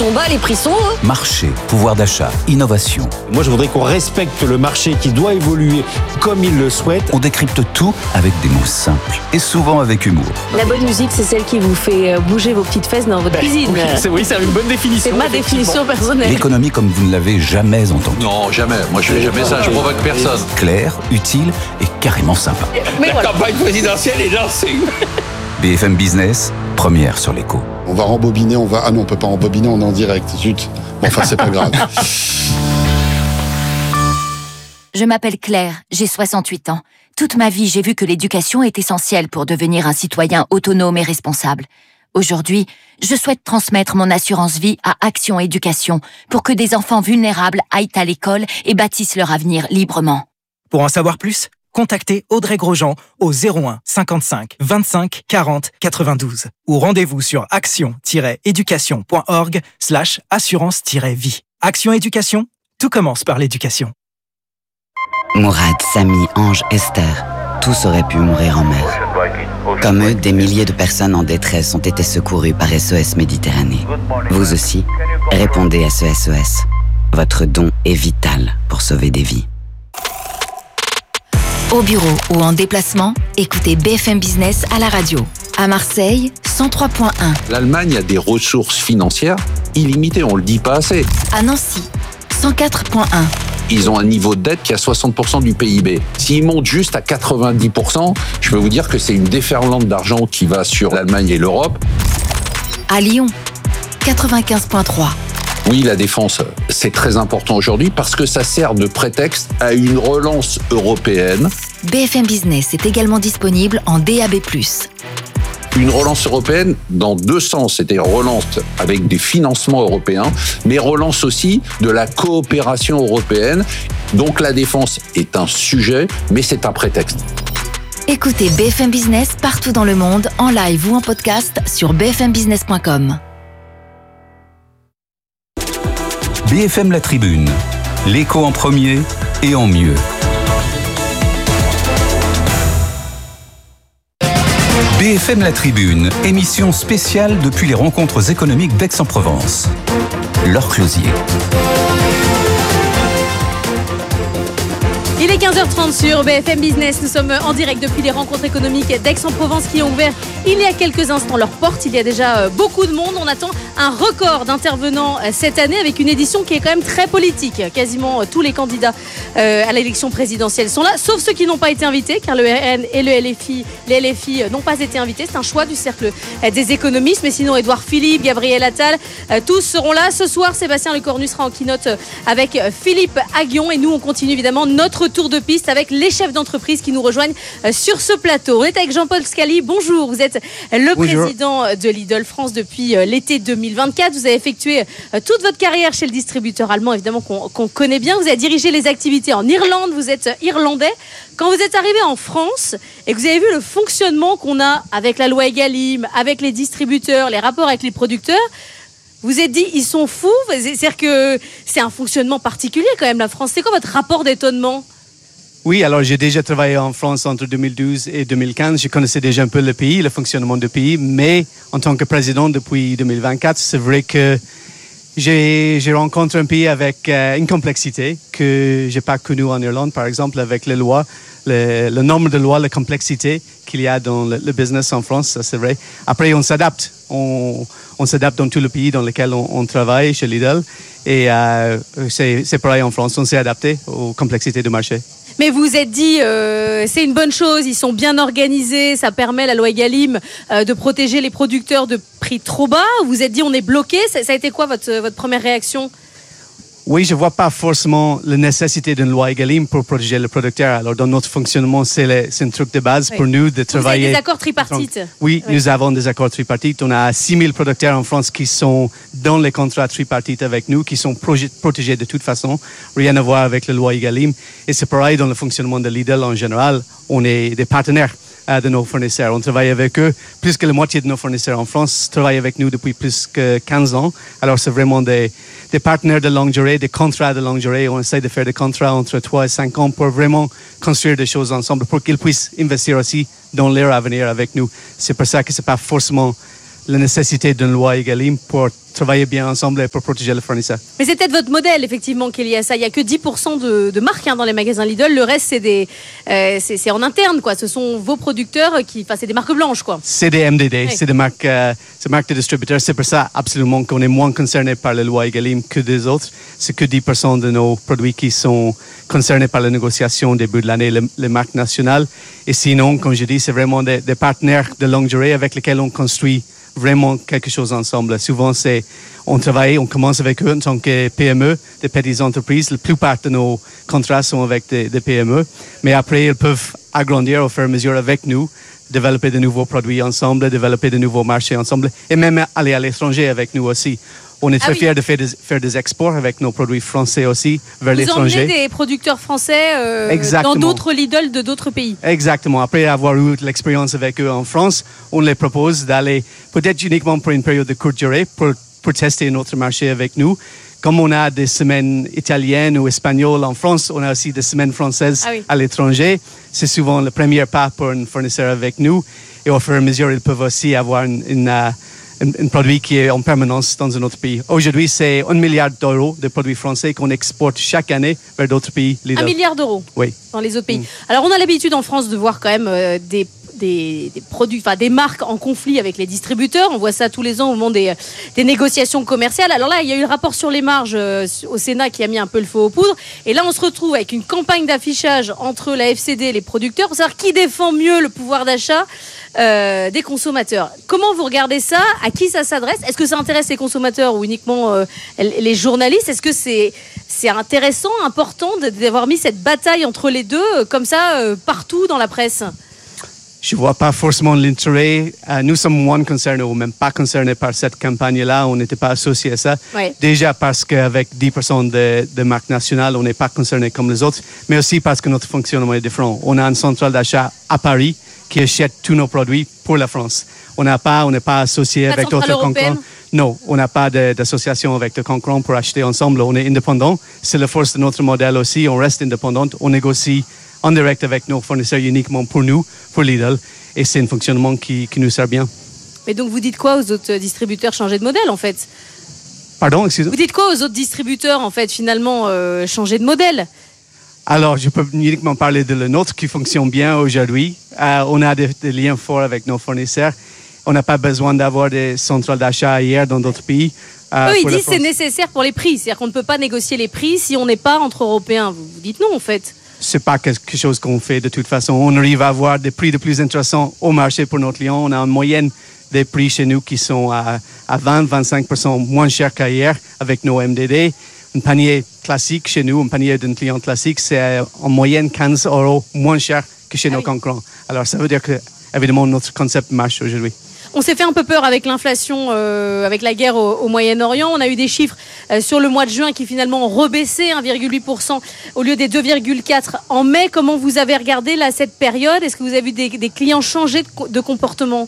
sont bas, les prix sont hauts. Marché, pouvoir d'achat, innovation. Moi, je voudrais qu'on respecte le marché qui doit évoluer comme il le souhaite. On décrypte tout avec des mots simples et souvent avec humour. La bonne musique, c'est celle qui vous fait bouger vos petites fesses dans votre cuisine. Oui, c'est une bonne définition. C'est ma définition personnelle. L'économie comme vous ne l'avez jamais entendue. Non, jamais. Moi, je fais jamais ça. Je provoque personne. Claire, utile et carrément sympa. Mais voilà. Campagne présidentielle est lancée. BFM Business, première sur l'écho. On va rembobiner, Ah non, on peut pas rembobiner, on est en direct. Zut. Bon, enfin, c'est pas grave. Je m'appelle Claire, j'ai 68 ans. Toute ma vie, j'ai vu que l'éducation est essentielle pour devenir un citoyen autonome et responsable. Aujourd'hui, je souhaite transmettre mon assurance vie à Action Éducation pour que des enfants vulnérables aillent à l'école et bâtissent leur avenir librement. Pour en savoir plus, contactez Audrey Grosjean au 01 55 25 40 92 ou rendez-vous sur action-éducation.org/assurance-vie. Action Éducation, tout commence par l'éducation. Mourad, Samy, Ange, Esther, tous auraient pu mourir en mer. Comme eux, des milliers de personnes en détresse ont été secourues par SOS Méditerranée. Vous aussi, répondez à ce SOS. Votre don est vital pour sauver des vies. Au bureau ou en déplacement, écoutez BFM Business à la radio. À Marseille, 103.1. L'Allemagne a des ressources financières illimitées, on le dit pas assez. À Nancy, 104.1. Ils ont un niveau de dette qui est à 60% du PIB. S'ils montent juste à 90%, je peux vous dire que c'est une déferlante d'argent qui va sur l'Allemagne et l'Europe. À Lyon, 95.3. Oui, la défense, c'est très important aujourd'hui parce que ça sert de prétexte à une relance européenne. BFM Business est également disponible en DAB+. Une relance européenne dans deux sens, c'est-à-dire relance avec des financements européens, mais relance aussi de la coopération européenne. Donc la défense est un sujet, mais c'est un prétexte. Écoutez BFM Business partout dans le monde, en live ou en podcast sur bfmbusiness.com. BFM La Tribune, l'écho en premier et en mieux. BFM La Tribune, émission spéciale depuis les rencontres économiques d'Aix-en-Provence. Laure Closier. Il est 15h30 sur BFM Business. Nous sommes en direct depuis les rencontres économiques d'Aix-en-Provence qui ont ouvert il y a quelques instants leurs portes. Il y a déjà beaucoup de monde. On attend un record d'intervenants cette année avec une édition qui est quand même très politique. Quasiment tous les candidats à l'élection présidentielle sont là, sauf ceux qui n'ont pas été invités, car le RN et le LFI, les LFI n'ont pas été invités. C'est un choix du cercle des économistes. Mais sinon, Édouard Philippe, Gabriel Attal, tous seront là. Ce soir, Sébastien Lecornu sera en keynote avec Philippe Aghion. Et nous, on continue évidemment notre tour de piste avec les chefs d'entreprise qui nous rejoignent sur ce plateau. On est avec Jean-Paul Scali. Bonjour, vous êtes le président de Lidl France depuis l'été 2024. Vous avez effectué toute votre carrière chez le distributeur allemand, évidemment qu'on connaît bien. Vous avez dirigé les activités en Irlande, vous êtes irlandais. Quand vous êtes arrivé en France et que vous avez vu le fonctionnement qu'on a avec la loi Egalim, avec les distributeurs, les rapports avec les producteurs, vous êtes dit, ils sont fous. C'est-à-dire que c'est un fonctionnement particulier quand même, la France. C'est quoi votre rapport d'étonnement ? Oui, alors j'ai déjà travaillé en France entre 2012 et 2015. Je connaissais déjà un peu le pays, le fonctionnement du pays, mais en tant que président depuis 2024, c'est vrai que j'ai rencontré un pays avec une complexité que j'ai pas connue en Irlande, par exemple, avec les lois, le nombre de lois, la complexité qu'il y a dans le business en France, ça c'est vrai. Après, on s'adapte. On s'adapte dans tout le pays dans lequel on travaille chez Lidl. Et c'est pareil en France, on s'est adapté aux complexités du marché. Mais vous vous êtes dit, c'est une bonne chose, ils sont bien organisés, ça permet, la loi Egalim, de protéger les producteurs de prix trop bas. Vous vous êtes dit, on est bloqué. Ça a été quoi votre première réaction ? Oui, je ne vois pas forcément la nécessité d'une loi Egalim pour protéger le producteur. Alors, dans notre fonctionnement, c'est un truc de base pour nous de travailler. Vous avez des accords tripartites. Oui, nous avons des accords tripartites. On a 6 000 producteurs en France qui sont dans les contrats tripartites avec nous, qui sont protégés de toute façon. Rien à voir avec la loi Egalim. Et c'est pareil dans le fonctionnement de Lidl en général. On est des partenaires de nos fournisseurs. On travaille avec eux. Plus que la moitié de nos fournisseurs en France travaillent avec nous depuis plus que 15 ans. Alors, c'est vraiment des partenaires de longue durée, des contrats de longue durée. On essaie de faire des contrats entre 3 et 5 ans pour vraiment construire des choses ensemble, pour qu'ils puissent investir aussi dans leur avenir avec nous. C'est pour ça que c'est pas forcément la nécessité d'une loi Egalim pour travailler bien ensemble et pour protéger les fournisseurs. Mais c'est peut-être votre modèle, effectivement, qu'il y a ça. Il n'y a que 10% de marques dans les magasins Lidl. Le reste, c'est en interne, quoi. Ce sont vos producteurs c'est des marques blanches, quoi. C'est des MDD, c'est des marques de distributeurs. C'est pour ça, absolument, qu'on est moins concerné par la loi Egalim que des autres. C'est que 10% de nos produits qui sont concernés par la négociation au début de l'année, les marques nationales. Et sinon, comme je dis, c'est vraiment des partenaires de longue durée avec lesquels on construit vraiment quelque chose ensemble. Souvent, on commence avec eux en tant que PME, des petites entreprises. La plupart de nos contrats sont avec des PME, mais après, ils peuvent agrandir au fur et à mesure avec nous, développer de nouveaux produits ensemble, développer de nouveaux marchés ensemble, et même aller à l'étranger avec nous aussi. On est très fiers de faire des exports avec nos produits français aussi vers l'étranger. Vous emmenez des producteurs français dans d'autres Lidl de d'autres pays. Exactement. Après avoir eu l'expérience avec eux en France, on les propose d'aller peut-être uniquement pour une période de courte durée pour tester un autre marché avec nous. Comme on a des semaines italiennes ou espagnoles en France, on a aussi des semaines françaises à l'étranger. C'est souvent le premier pas pour un fournisseur avec nous. Et au fur et à mesure, ils peuvent aussi avoir un produit qui est en permanence dans un autre pays. Aujourd'hui, c'est 1 milliard d'euros de produits français qu'on exporte chaque année vers d'autres pays. Lidl. 1 milliard d'euros oui. Dans les autres pays. Alors, on a l'habitude en France de voir quand même des produits, des marques en conflit avec les distributeurs. On voit ça tous les ans au moment des négociations commerciales. Alors là, il y a eu le rapport sur les marges au Sénat qui a mis un peu le feu aux poudres. Et là, on se retrouve avec une campagne d'affichage entre la FCD et les producteurs pour savoir qui défend mieux le pouvoir d'achat des consommateurs. Comment vous regardez ça? À qui ça s'adresse? Est-ce que ça intéresse les consommateurs ou uniquement les journalistes? Est-ce que c'est intéressant, important d'avoir mis cette bataille entre les deux comme ça partout dans la presse? Je ne vois pas forcément l'intérêt. Nous sommes moins concernés ou même pas concernés par cette campagne-là. On n'était pas associés à ça. Ouais. Déjà parce qu'avec 10% de marques nationales, on n'est pas concernés comme les autres, mais aussi parce que notre fonctionnement est différent. On a une centrale d'achat à Paris qui achète tous nos produits pour la France. On n'est pas associé avec d'autres concurrents. Non, on n'a pas d'association avec des concurrents pour acheter ensemble. On est indépendant. C'est la force de notre modèle aussi. On reste indépendant. On négocie en direct avec nos fournisseurs uniquement pour nous, pour Lidl. Et c'est un fonctionnement qui nous sert bien. Mais donc vous dites quoi aux autres distributeurs? Changer de modèle en fait? Pardon, excusez-moi. Vous dites quoi aux autres distributeurs en fait finalement changer de modèle? Alors, je peux uniquement parler de le nôtre qui fonctionne bien aujourd'hui. On a des liens forts avec nos fournisseurs. On n'a pas besoin d'avoir des centrales d'achat ailleurs dans d'autres pays. Eux, ils disent que c'est nécessaire pour les prix. C'est-à-dire qu'on ne peut pas négocier les prix si on n'est pas entre Européens. Vous dites non en fait? C'est pas quelque chose qu'on fait de toute façon. On arrive à avoir des prix de plus intéressants au marché pour nos clients. On a en moyenne des prix chez nous qui sont à 20-25% moins chers qu'ailleurs avec nos MDD. Un panier classique chez nous, un panier d'un client classique, c'est en moyenne 15 € moins cher que chez nos concurrents. Alors ça veut dire que, évidemment, notre concept marche aujourd'hui. On s'est fait un peu peur avec l'inflation, avec la guerre au Moyen-Orient. On a eu des chiffres sur le mois de juin qui finalement ont rebaissé 1,8% au lieu des 2,4% en mai. Comment vous avez regardé là, cette période? Est-ce que vous avez vu des clients changer de comportement?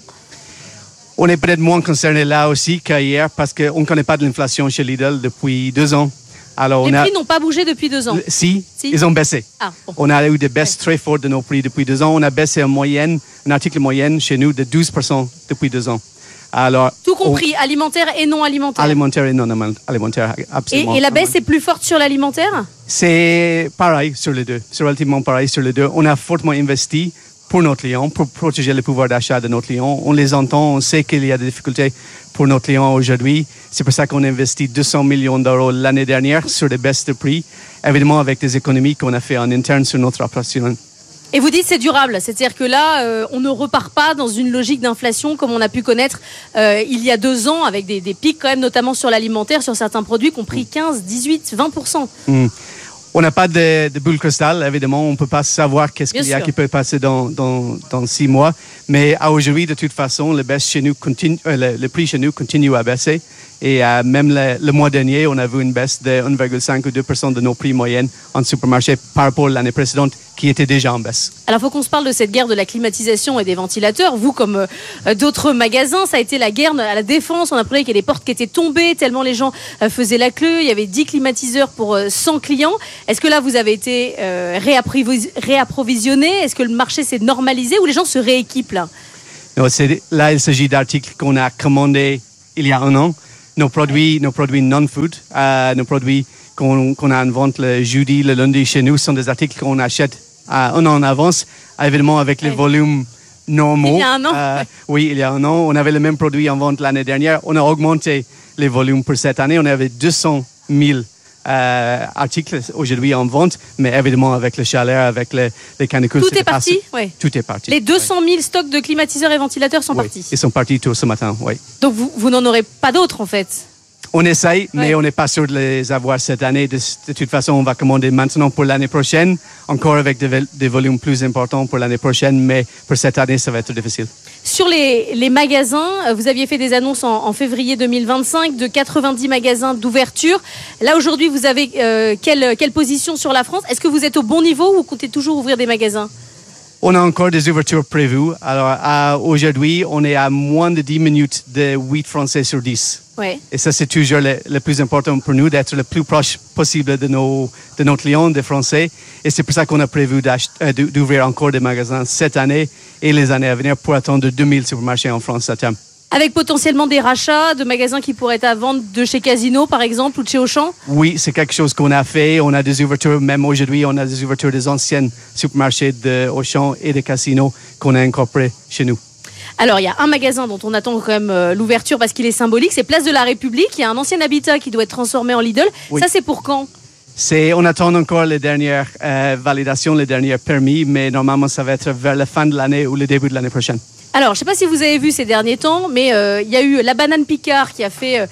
On est peut-être moins concerné là aussi qu'ailleurs parce qu'on ne connaît pas de l'inflation chez Lidl depuis 2 ans. Alors, les prix n'ont pas bougé depuis 2 ans? Si, ils ont baissé. Bon. On a eu des baisses très fortes de nos prix depuis 2 ans. On a baissé un article moyenne chez nous de 12% depuis 2 ans. Alors, tout compris, alimentaire et non alimentaire? Alimentaire et non alimentaire, absolument. Et la baisse est plus forte sur l'alimentaire? C'est pareil sur les deux. C'est relativement pareil sur les deux. On a fortement investi pour nos clients, pour protéger le pouvoir d'achat de nos clients. On les entend, on sait qu'il y a des difficultés pour nos clients aujourd'hui. C'est pour ça qu'on a investi 200 millions d'euros l'année dernière sur des baisses de prix, évidemment avec des économies qu'on a fait en interne sur notre opération. Et vous dites c'est durable, c'est-à-dire que là, on ne repart pas dans une logique d'inflation comme on a pu connaître il y a 2 ans, avec des pics quand même, notamment sur l'alimentaire, sur certains produits qui ont pris 15, 18, 20%. On n'a pas de boule cristal, évidemment. On ne peut pas savoir qu'est-ce qu'il y a qui peut passer dans 6 mois. Mais aujourd'hui, de toute façon, le prix chez nous continue à baisser. Et même le mois dernier, on a vu une baisse de 1,5 ou 2% de nos prix moyennes en supermarché par rapport à l'année précédente, qui était déjà en baisse. Alors, il faut qu'on se parle de cette guerre de la climatisation et des ventilateurs. Vous, comme d'autres magasins, ça a été la guerre à la Défense. On apprenait qu'il y a des portes qui étaient tombées tellement les gens faisaient la queue. Il y avait 10 climatiseurs pour 100 clients. Est-ce que là, vous avez été réapprovisionné? Est-ce que le marché s'est normalisé ou les gens se rééquipent là? Non, là, il s'agit d'articles qu'on a commandés il y a un an. Nos produits non-food, nos produits qu'on a en vente le jeudi, le lundi chez nous, sont des articles qu'on achète un an en avance, évidemment avec les volumes normaux. Il y a un an. Oui, il y a un an. On avait le même produit en vente l'année dernière. On a augmenté les volumes pour cette année. On avait 200 000 articles aujourd'hui en vente, mais évidemment avec le chaleur, avec les canicules. Tout est parti, oui. Tout est parti. Les 200 000 stocks de climatiseurs et ventilateurs sont partis. Ils sont partis tous ce matin, oui. Donc vous n'en aurez pas d'autres en fait. On essaye, mais on n'est pas sûr de les avoir cette année. De toute façon, on va commander maintenant pour l'année prochaine, encore avec des volumes plus importants pour l'année prochaine, mais pour cette année, ça va être difficile. Sur les magasins, vous aviez fait des annonces en février 2025 de 90 magasins d'ouverture. Là, aujourd'hui, vous avez quelle position sur la France? Est-ce que vous êtes au bon niveau ou vous comptez toujours ouvrir des magasins? On a encore des ouvertures prévues. Alors, aujourd'hui, on est à moins de 10 minutes de 8 Français sur 10. Ouais. Et ça, c'est toujours le plus important pour nous, d'être le plus proche possible de nos clients, des Français. Et c'est pour ça qu'on a prévu d'ouvrir encore des magasins cette année et les années à venir pour attendre 2000 supermarchés en France à terme. Avec potentiellement des rachats de magasins qui pourraient être à vendre de chez Casino, par exemple, ou de chez Auchan? Oui, c'est quelque chose qu'on a fait. On a des ouvertures, même aujourd'hui, on a des ouvertures des anciennes supermarchés de Auchan et de Casino qu'on a incorporés chez nous. Alors, il y a un magasin dont on attend quand même l'ouverture parce qu'il est symbolique, c'est Place de la République. Il y a un ancien habitat qui doit être transformé en Lidl. Oui. Ça, c'est pour quand? On attend encore les dernières validations, les derniers permis, mais normalement, ça va être vers la fin de l'année ou le début de l'année prochaine. Alors, je ne sais pas si vous avez vu ces derniers temps, mais il y a eu la banane Picard qui a fait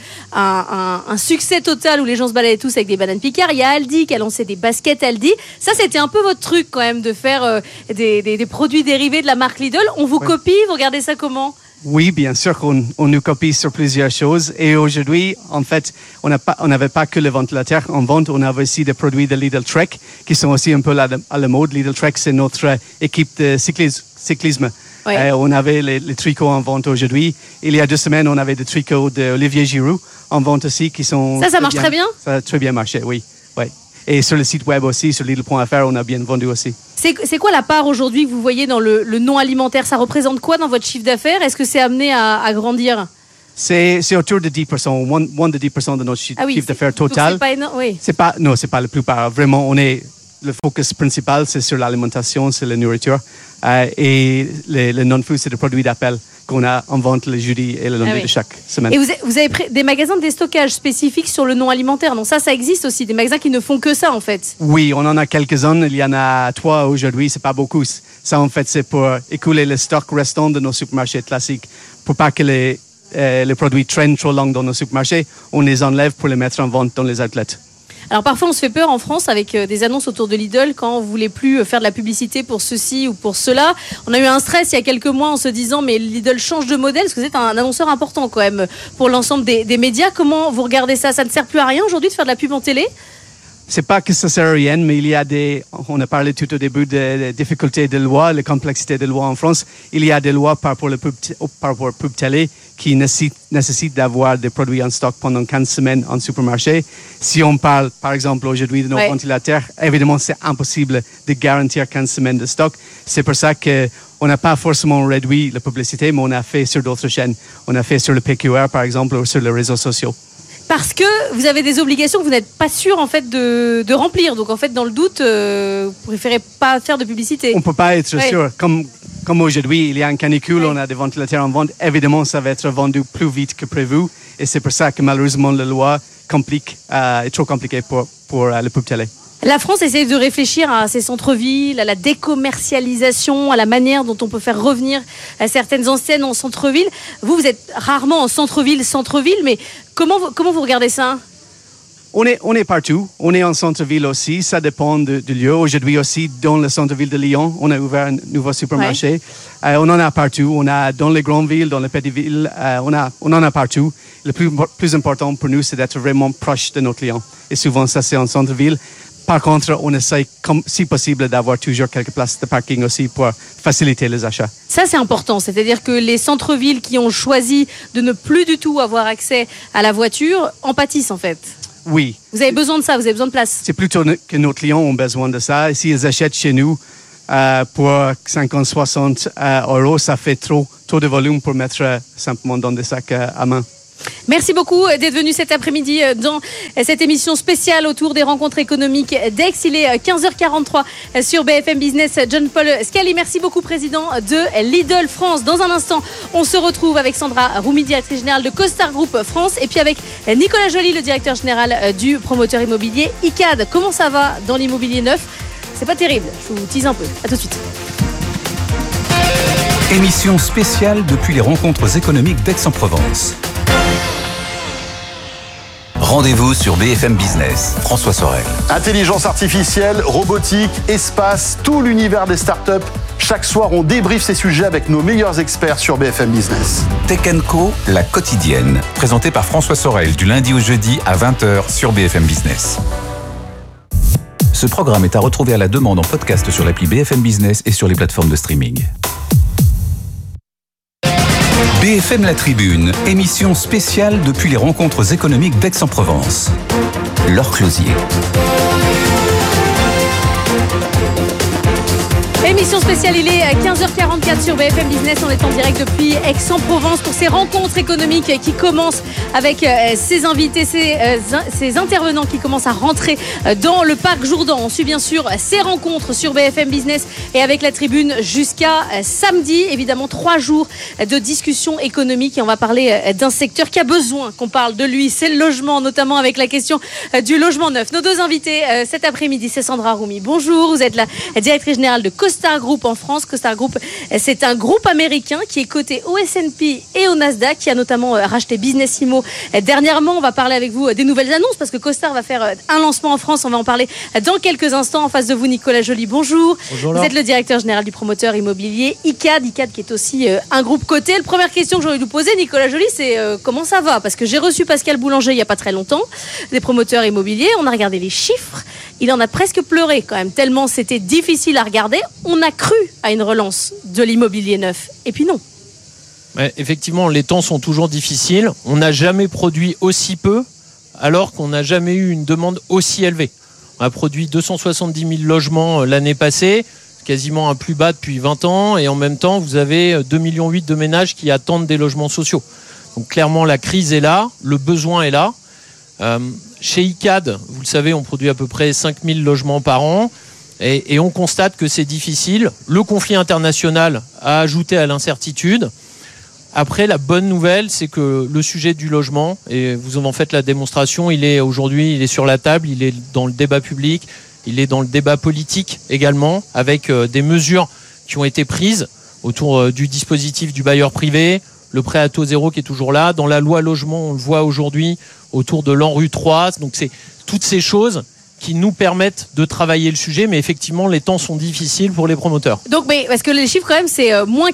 un succès total où les gens se baladaient tous avec des bananes Picard. Il y a Aldi qui a lancé des baskets Aldi. Ça, c'était un peu votre truc quand même de faire des produits dérivés de la marque Lidl. On vous copie, vous regardez ça comment? Oui, bien sûr qu'on nous copie sur plusieurs choses. Et aujourd'hui, en fait, on n'avait pas que le ventilateur en vente, on avait aussi des produits de Lidl Trek qui sont aussi un peu à la mode. Lidl Trek, c'est notre équipe de cyclisme. Oui. On avait les tricots en vente aujourd'hui. Il y a 2 semaines, on avait des tricots d'Olivier Giroud en vente aussi qui sont... Ça marche très bien? Ça a très bien marché, oui. Et sur le site web aussi, sur Lidl.fr, on a bien vendu aussi. C'est quoi la part aujourd'hui que vous voyez dans le non alimentaire? Ça représente quoi dans votre chiffre d'affaires? Est-ce que c'est amené à grandir? C'est autour de 10%, moins de 10% de notre chiffre d'affaires total. Donc c'est pas énorme, oui. C'est pas la plupart. Vraiment, le focus principal, c'est sur l'alimentation, c'est la nourriture. Et le non-food, c'est des produits d'appel qu'on a en vente le jeudi et le lundi de chaque semaine. Et vous avez des magasins de déstockage spécifiques sur le non alimentaire. Donc ça existe aussi, des magasins qui ne font que ça en fait. Oui, on en a quelques-uns. Il y en a 3 aujourd'hui, c'est pas beaucoup. Ça en fait, c'est pour écouler le stock restant de nos supermarchés classiques. Pour pas que les produits traînent trop longtemps dans nos supermarchés, on les enlève pour les mettre en vente dans les outlets. Alors parfois on se fait peur en France avec des annonces autour de Lidl quand on ne voulait plus faire de la publicité pour ceci ou pour cela. On a eu un stress il y a quelques mois en se disant mais Lidl change de modèle parce que c'est un annonceur important quand même pour l'ensemble des médias. Comment vous regardez ça? Ça ne sert plus à rien aujourd'hui de faire de la pub en télé? C'est pas que ça sert à rien, mais il y a on a parlé tout au début des difficultés de loi, la complexité des lois en France. Il y a des lois par rapport à pub télé qui nécessitent d'avoir des produits en stock pendant 15 semaines en supermarché. Si on parle, par exemple, aujourd'hui de nos ventilateurs, évidemment, c'est impossible de garantir 15 semaines de stock. C'est pour ça qu'on n'a pas forcément réduit la publicité, mais on a fait sur d'autres chaînes. On a fait sur le PQR, par exemple, ou sur les réseaux sociaux. Parce que vous avez des obligations que vous n'êtes pas sûr en fait de remplir. Donc en fait, dans le doute, vous préférez pas faire de publicité. On peut pas être sûr. Comme aujourd'hui, il y a une canicule, on a des ventilateurs en vente. Évidemment, ça va être vendu plus vite que prévu. Et c'est pour ça que malheureusement, la loi est trop compliquée pour le pub télé. La France essaie de réfléchir à ses centres-villes, à la décommercialisation, à la manière dont on peut faire revenir certaines enseignes en centre-ville. Vous êtes rarement en centre-ville, mais comment vous regardez ça? On est partout. On est en centre-ville aussi. Ça dépend du lieu. Aujourd'hui aussi, dans le centre-ville de Lyon, on a ouvert un nouveau supermarché. Ouais. On en a partout. On a dans les grandes villes, dans les petites villes. On en a partout. Le plus important pour nous, c'est d'être vraiment proche de nos clients. Et souvent, ça, c'est en centre-ville. Par contre, on essaie, si possible, d'avoir toujours quelques places de parking aussi pour faciliter les achats. Ça, c'est important. C'est-à-dire que les centres-villes qui ont choisi de ne plus du tout avoir accès à la voiture en pâtissent, en fait. Oui. Vous avez besoin de ça, vous avez besoin de place. C'est plutôt que nos clients ont besoin de ça. Et s'ils achètent chez nous, pour 50-60 euros, ça fait trop de volume pour mettre simplement dans des sacs à main. Merci beaucoup d'être venu cet après-midi dans cette émission spéciale autour des rencontres économiques d'Aix. Il est 15h43 sur BFM Business. John-Paul Scali, merci beaucoup, président de Lidl France. Dans un instant, on se retrouve avec Sandra Roumi, directrice générale de Costar Group France, et puis avec Nicolas Joly, le directeur général du promoteur immobilier ICAD. Comment ça va dans l'immobilier neuf? C'est pas terrible, je vous tease un peu. À tout de suite. Émission spéciale depuis les rencontres économiques d'Aix-en-Provence. Rendez-vous sur BFM Business. François Sorel. Intelligence artificielle, robotique, espace, tout l'univers des startups. Chaque soir, on débriefe ces sujets avec nos meilleurs experts sur BFM Business. Tech & Co, la quotidienne, présentée par François Sorel du lundi au jeudi à 20h sur BFM Business. Ce programme est à retrouver à la demande en podcast sur l'appli BFM Business et sur les plateformes de streaming. BFM La Tribune, émission spéciale depuis les rencontres économiques d'Aix-en-Provence. L'heure closier. Émission spéciale, il est 15h44 sur BFM Business. On est en direct depuis Aix-en-Provence pour ces rencontres économiques qui commencent avec ces invités, ces intervenants qui commencent à rentrer dans le parc Jourdan. On suit bien sûr ces rencontres sur BFM Business et avec la tribune jusqu'à samedi. Évidemment, 3 jours de discussion économique et on va parler d'un secteur qui a besoin qu'on parle de lui. C'est le logement, notamment avec la question du logement neuf. Nos deux invités cet après-midi, c'est Sandra Roumi. Bonjour, vous êtes la directrice générale de Costar Group en France. Costar Group, c'est un groupe américain qui est coté au S&P et au Nasdaq, qui a notamment racheté Business Immo dernièrement. On va parler avec vous des nouvelles annonces parce que Costar va faire un lancement en France. On va en parler dans quelques instants. En face de vous, Nicolas Joly. Bonjour. Bonjour. Vous êtes le directeur général du promoteur immobilier ICAD. ICAD qui est aussi un groupe coté. La première question que j'aurais dû vous poser, Nicolas Joly, c'est comment ça va? Parce que j'ai reçu Pascal Boulanger il n'y a pas très longtemps, des promoteurs immobiliers. On a regardé les chiffres. Il en a presque pleuré quand même, tellement c'était difficile à regarder. On a cru à une relance de l'immobilier neuf. Et puis non. Ouais, effectivement, les temps sont toujours difficiles. On n'a jamais produit aussi peu, alors qu'on n'a jamais eu une demande aussi élevée. On a produit 270 000 logements l'année passée, quasiment un plus bas depuis 20 ans. Et en même temps, vous avez 2,8 millions de ménages qui attendent des logements sociaux. Donc clairement, la crise est là, le besoin est là. Chez ICAD, vous le savez, on produit à peu près 5 000 logements par an. Et on constate que c'est difficile. Le conflit international a ajouté à l'incertitude. Après, la bonne nouvelle, c'est que le sujet du logement, et vous en faites la démonstration, il est sur la table, il est dans le débat public, il est dans le débat politique également, avec des mesures qui ont été prises autour du dispositif du bailleur privé, le prêt à taux zéro qui est toujours là. Dans la loi logement, on le voit aujourd'hui, autour de l'ANRU 3. Donc c'est toutes ces choses qui nous permettent de travailler le sujet, mais effectivement, les temps sont difficiles pour les promoteurs. Donc, mais parce que les chiffres, quand même, c'est moins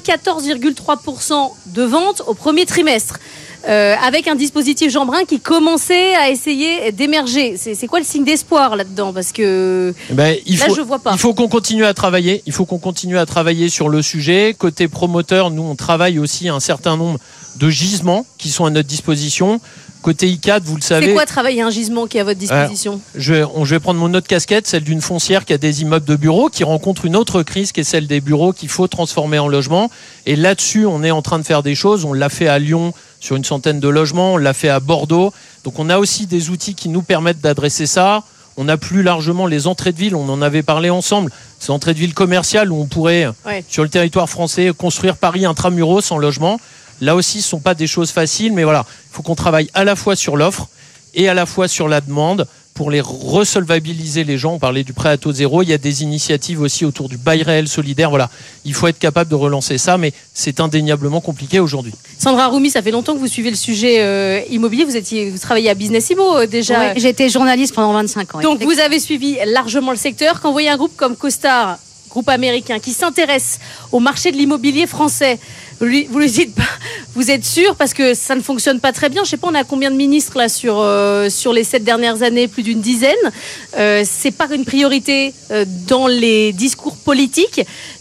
14,3% de ventes au premier trimestre. Avec un dispositif Jean Brun qui commençait à essayer d'émerger. C'est quoi le signe d'espoir là-dedans? Parce que je vois pas. Il faut qu'on continue à travailler. Il faut qu'on continue à travailler sur le sujet. Côté promoteur, nous, on travaille aussi un certain nombre de gisements qui sont à notre disposition. Côté ICAD, vous le savez... C'est quoi travailler un gisement qui est à votre disposition? Je vais prendre mon autre casquette, celle d'une foncière qui a des immeubles de bureaux, qui rencontre une autre crise qui est celle des bureaux qu'il faut transformer en logement. Et là-dessus, on est en train de faire des choses. On l'a fait à Lyon sur une centaine de logements, on l'a fait à Bordeaux. Donc on a aussi des outils qui nous permettent d'adresser ça. On a plus largement les entrées de ville, on en avait parlé ensemble. Ces entrées de ville commerciales où on pourrait, sur le territoire français, construire Paris intramuros en logement. Là aussi, ce ne sont pas des choses faciles, mais voilà, il faut qu'on travaille à la fois sur l'offre et à la fois sur la demande pour les resolvabiliser les gens. On parlait du prêt à taux zéro, il y a des initiatives aussi autour du bail réel solidaire. Voilà, il faut être capable de relancer ça, mais c'est indéniablement compliqué aujourd'hui. Sandra Roumi, ça fait longtemps que vous suivez le sujet immobilier. Vous travaillez à Business Immo déjà. Oui, j'ai été journaliste pendant 25 ans. Donc vous avez suivi largement le secteur. Quand vous voyez un groupe comme Costar, groupe américain, qui s'intéresse au marché de l'immobilier français, vous lui dites pas, vous êtes sûr, parce que ça ne fonctionne pas très bien. Je sais pas, on a combien de ministres là sur les 7 dernières années, plus d'une dizaine. C'est pas une priorité dans les discours politiques.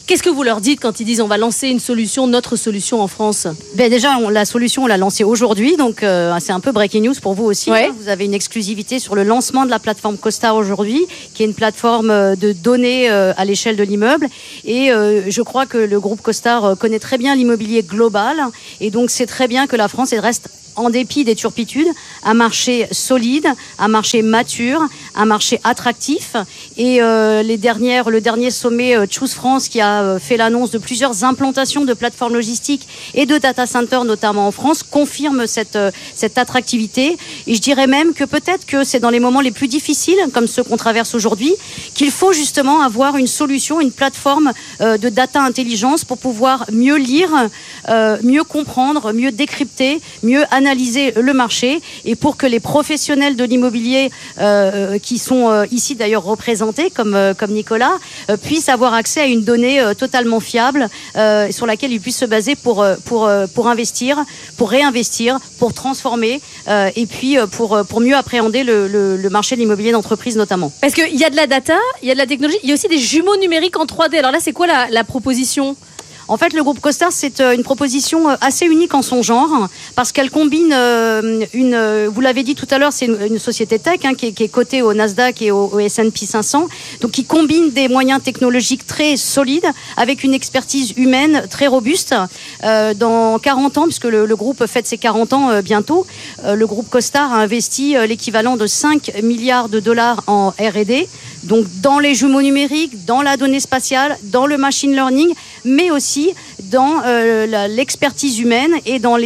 Qu'est-ce que vous leur dites quand ils disent on va lancer une solution, notre solution en France? Déjà, la solution, on l'a lancée aujourd'hui, donc c'est un peu breaking news pour vous aussi. Ouais. Vous avez une exclusivité sur le lancement de la plateforme CoStar aujourd'hui, qui est une plateforme de données à l'échelle de l'immeuble. Et je crois que le groupe CoStar connaît très bien l'immobilier global, et donc c'est très bien que la France reste, en dépit des turpitudes, un marché solide, un marché mature, un marché attractif. Et le dernier sommet Choose France, qui a fait l'annonce de plusieurs implantations de plateformes logistiques et de data centers, notamment en France, confirme cette attractivité. Et je dirais même que peut-être que c'est dans les moments les plus difficiles, comme ceux qu'on traverse aujourd'hui, qu'il faut justement avoir une solution, une plateforme de data intelligence pour pouvoir mieux lire, mieux comprendre, mieux décrypter, mieux analyser le marché, et pour que les professionnels de l'immobilier qui sont ici d'ailleurs représentés comme Nicolas puissent avoir accès à une donnée totalement fiable sur laquelle ils puissent se baser pour investir, pour réinvestir, pour transformer et puis pour mieux appréhender le marché de l'immobilier d'entreprise notamment. Parce qu'il y a de la data, il y a de la technologie, il y a aussi des jumeaux numériques en 3D. Alors là, c'est quoi la proposition ? En fait, le groupe CoStar, c'est une proposition assez unique en son genre, parce qu'elle combine vous l'avez dit tout à l'heure, c'est une société tech qui est cotée au Nasdaq et au S&P 500, donc qui combine des moyens technologiques très solides avec une expertise humaine très robuste. Dans 40 ans, puisque le groupe fête ses 40 ans bientôt, le groupe CoStar a investi l'équivalent de 5 milliards de dollars en R&D, donc dans les jumeaux numériques, dans la donnée spatiale, dans le machine learning, mais aussi dans l'expertise humaine et dans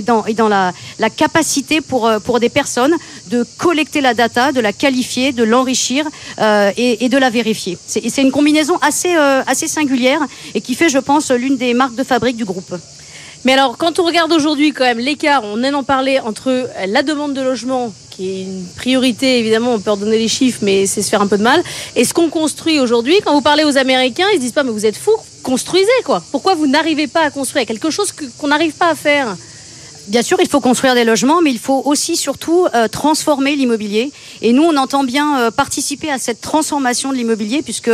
la capacité pour des personnes de collecter la data, de la qualifier, de l'enrichir et de la vérifier. C'est une combinaison assez singulière et qui fait, je pense, l'une des marques de fabrique du groupe. Mais alors, quand on regarde aujourd'hui quand même l'écart, on vient d'en parler, entre la demande de logement, qui est une priorité, évidemment, on peut redonner les chiffres, mais c'est se faire un peu de mal, et ce qu'on construit aujourd'hui. Quand vous parlez aux Américains, ils se disent pas, mais vous êtes fous, construisez quoi. Pourquoi vous n'arrivez pas à construire quelque chose qu'on n'arrive pas à faire? Bien sûr, il faut construire des logements, mais il faut aussi, surtout, transformer l'immobilier. Et nous, on entend bien participer à cette transformation de l'immobilier, puisque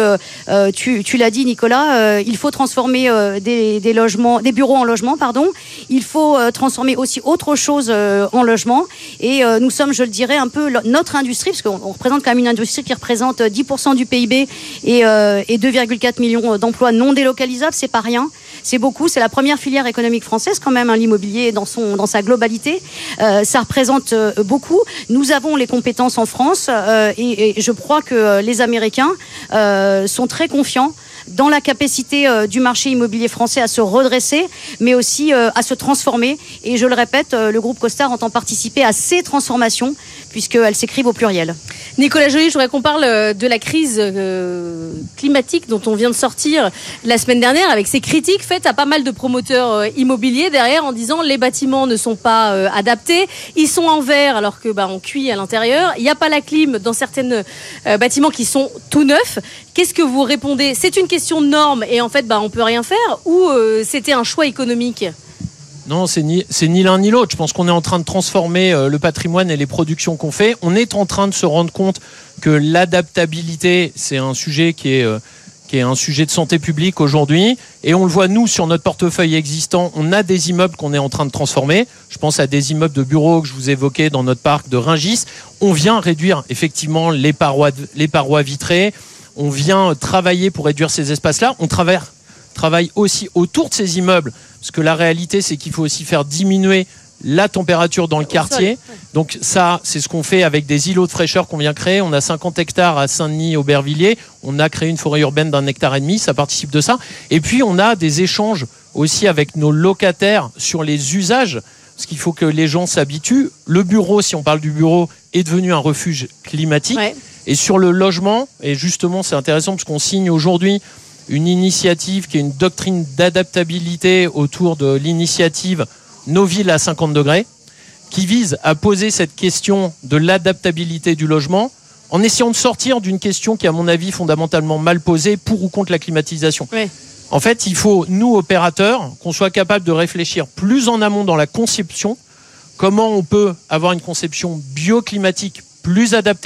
tu l'as dit, Nicolas, il faut transformer des logements, des bureaux en logements, pardon. Il faut transformer aussi autre chose en logement. Et nous sommes, je le dirais, un peu notre industrie, parce qu'on représente quand même une industrie qui représente 10% du PIB et 2,4 millions d'emplois non délocalisables. C'est pas rien. C'est beaucoup. C'est la première filière économique française, quand même, l'immobilier dans sa globalité. Ça représente beaucoup. Nous avons les compétences en France et je crois que les Américains sont très confiants dans la capacité du marché immobilier français à se redresser, mais aussi à se transformer. Et je le répète, le groupe CoStar entend participer à ces transformations, puisqu'elles s'écrivent au pluriel. Nicolas Joly, je voudrais qu'on parle de la crise climatique dont on vient de sortir la semaine dernière, avec ces critiques faites à pas mal de promoteurs immobiliers derrière, en disant les bâtiments ne sont pas adaptés, ils sont en verre alors que on cuit à l'intérieur, il n'y a pas la clim dans certains bâtiments qui sont tout neufs. Qu'est-ce que vous répondez? C'est une question de normes et en fait on peut rien faire, ou c'était un choix économique? Non, c'est ni l'un ni l'autre. Je pense qu'on est en train de transformer le patrimoine et les productions qu'on fait. On est en train de se rendre compte que l'adaptabilité, c'est un sujet qui est un sujet de santé publique aujourd'hui. Et on le voit, nous, sur notre portefeuille existant, on a des immeubles qu'on est en train de transformer. Je pense à des immeubles de bureaux que je vous évoquais dans notre parc de Rungis. On vient réduire effectivement les parois vitrées. On vient travailler pour réduire ces espaces-là. On travaille aussi autour de ces immeubles, parce que la réalité, c'est qu'il faut aussi faire diminuer la température dans le quartier. Donc ça, c'est ce qu'on fait avec des îlots de fraîcheur qu'on vient créer. On a 50 hectares à Saint-Denis, Aubervilliers. On a créé une forêt urbaine d'1,5 hectare. Ça participe de ça. Et puis, on a des échanges aussi avec nos locataires sur les usages, parce qu'il faut que les gens s'habituent. Le bureau, si on parle du bureau, est devenu un refuge climatique. Ouais. Et sur le logement, et justement, c'est intéressant parce qu'on signe aujourd'hui une initiative qui est une doctrine d'adaptabilité autour de l'initiative Nos villes à 50 degrés, qui vise à poser cette question de l'adaptabilité du logement en essayant de sortir d'une question qui est, à mon avis, fondamentalement mal posée, pour ou contre la climatisation. Oui. En fait, il faut, nous, opérateurs, qu'on soit capable de réfléchir plus en amont dans la conception, comment on peut avoir une conception bioclimatique plus adaptée,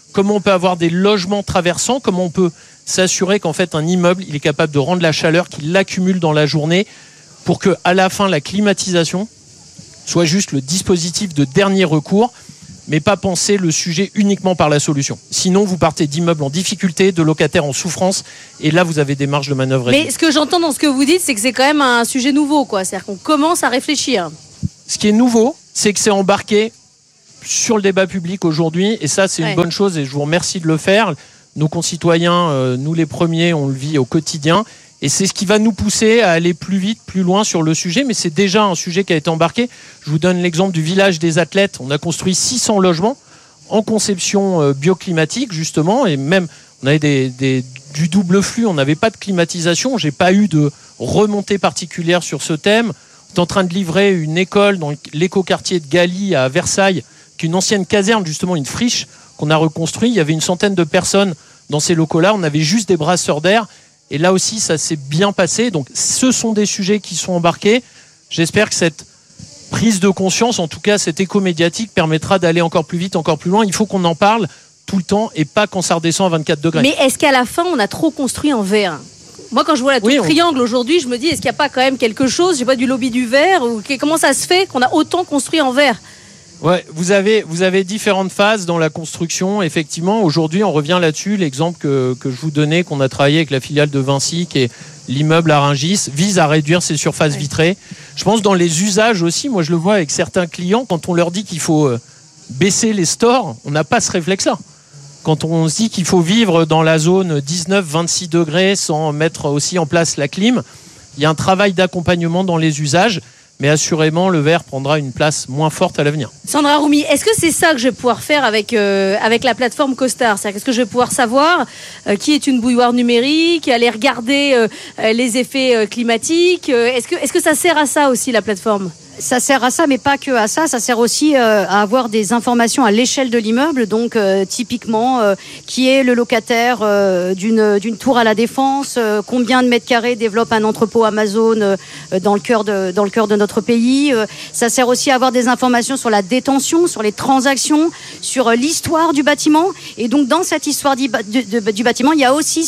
comment on peut avoir des logements traversants, comment on peut s'assurer qu'en fait un immeuble il est capable de rendre la chaleur, qu'il l'accumule dans la journée pour que à la fin la climatisation soit juste le dispositif de dernier recours, mais pas penser le sujet uniquement par la solution. Sinon, vous partez d'immeubles en difficulté, de locataires en souffrance, et là, vous avez des marges de manœuvre. Mais ce que j'entends dans ce que vous dites, c'est que c'est quand même un sujet nouveau, quoi. C'est-à-dire qu'on commence à réfléchir. Ce qui est nouveau, c'est que c'est embarqué sur le débat public aujourd'hui, et ça, c'est une bonne chose, et je vous remercie de le faire. Nos concitoyens, nous les premiers, on le vit au quotidien, et c'est ce qui va nous pousser à aller plus vite, plus loin sur le sujet, mais c'est déjà un sujet qui a été embarqué. Je vous donne l'exemple du village des athlètes. On a construit 600 logements en conception bioclimatique, justement, et même on avait du double flux, on n'avait pas de climatisation. J'ai pas eu de remontée particulière sur ce thème. On est en train de livrer une école dans l'écoquartier de Galie à Versailles, qui est une ancienne caserne, justement, une friche qu'on a reconstruit. Il y avait une centaine de personnes dans ces locaux-là. On avait juste des brasseurs d'air. Et là aussi, ça s'est bien passé. Donc, ce sont des sujets qui sont embarqués. J'espère que cette prise de conscience, en tout cas cette écho médiatique, permettra d'aller encore plus vite, encore plus loin. Il faut qu'on en parle tout le temps et pas quand ça redescend à 24 degrés. Mais est-ce qu'à la fin, on a trop construit en verre ? Moi, quand je vois la tour triangle aujourd'hui, je me dis, est-ce qu'il n'y a pas quand même quelque chose, je sais pas, du lobby du verre, ou comment ça se fait qu'on a autant construit en verre ? Ouais, vous avez différentes phases dans la construction. Effectivement, aujourd'hui, on revient là-dessus. L'exemple que je vous donnais, qu'on a travaillé avec la filiale de Vinci, qui est l'immeuble à Rungis, vise à réduire ses surfaces vitrées. Je pense dans les usages aussi, moi je le vois avec certains clients, quand on leur dit qu'il faut baisser les stores, on n'a pas ce réflexe-là. Quand on se dit qu'il faut vivre dans la zone 19-26 degrés sans mettre aussi en place la clim, il y a un travail d'accompagnement dans les usages. Mais assurément, le verre prendra une place moins forte à l'avenir. Sandra Roumi, est-ce que c'est ça que je vais pouvoir faire avec la plateforme CoStar ? C'est-à-dire, est-ce que je vais pouvoir savoir qui est une bouilloire numérique, aller regarder les effets climatiques ? Est-ce que ça sert à ça aussi, la plateforme ? Ça sert à ça, mais pas que à ça. Ça sert aussi à avoir des informations à l'échelle de l'immeuble. Donc, typiquement, qui est le locataire d'une tour à la Défense, combien de mètres carrés développe un entrepôt Amazon dans le cœur de notre pays. Ça sert aussi à avoir des informations sur la détention, sur les transactions, sur l'histoire du bâtiment. Et donc, dans cette histoire du bâtiment, il y a aussi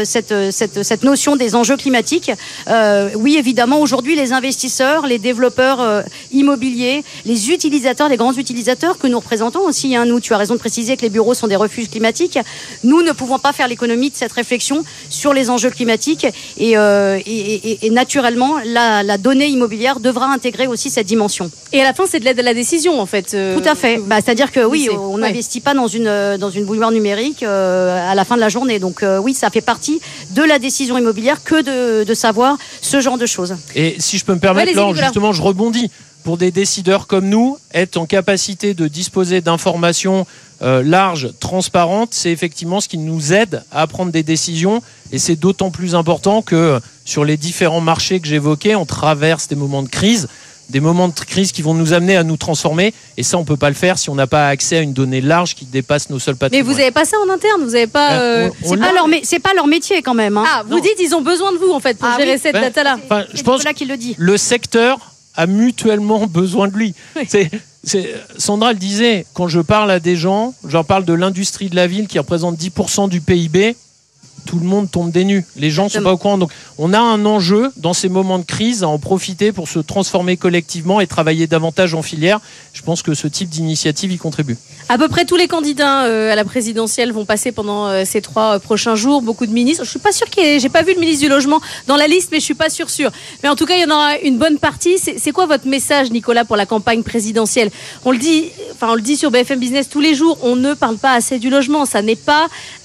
cette notion des enjeux climatiques. Oui, évidemment, aujourd'hui, les investisseurs, les développeurs immobiliers, les utilisateurs, les grands utilisateurs que nous représentons aussi. Nous, tu as raison de préciser que les bureaux sont des refuges climatiques. Nous ne pouvons pas faire l'économie de cette réflexion sur les enjeux climatiques et naturellement, la donnée immobilière devra intégrer aussi cette dimension. Et à la fin, c'est de l'aide à la décision, en fait. Tout à fait. C'est-à-dire que oui, on n'investit pas dans une bouilloire numérique à la fin de la journée. Donc oui, ça fait partie de la décision immobilière que de savoir ce genre de choses. Et si je peux me permettre, Laure, justement, je rebondis. Pour des décideurs comme nous, être en capacité de disposer d'informations larges, transparentes, c'est effectivement ce qui nous aide à prendre des décisions. Et c'est d'autant plus important que sur les différents marchés que j'évoquais, on traverse des moments de crise qui vont nous amener à nous transformer. Et ça, on ne peut pas le faire si on n'a pas accès à une donnée large qui dépasse nos seuls patrimoines. Mais vous n'avez pas ça en interne, vous n'avez pas. C'est pas leur métier quand même. Vous dites ils ont besoin de vous en fait pour gérer cette data-là. Je pense là qu'il le dit. Le secteur a mutuellement besoin de lui. Sandra le disait, quand je parle à des gens, je leur parle de l'industrie de la ville qui représente 10% du PIB, tout le monde tombe des nues. Les gens ne sont pas au courant. Donc, on a un enjeu dans ces moments de crise à en profiter pour se transformer collectivement et travailler davantage en filière. Je pense que ce type d'initiative y contribue. À peu près tous les candidats à la présidentielle vont passer pendant ces 3 prochains jours. Beaucoup de ministres. Je suis pas sûre j'ai pas vu le ministre du Logement dans la liste, mais je suis pas sûre. Mais en tout cas, il y en aura une bonne partie. C'est quoi votre message, Nicolas, pour la campagne présidentielle ? On le dit sur BFM Business tous les jours. On ne parle pas assez du logement. Ça n'est pas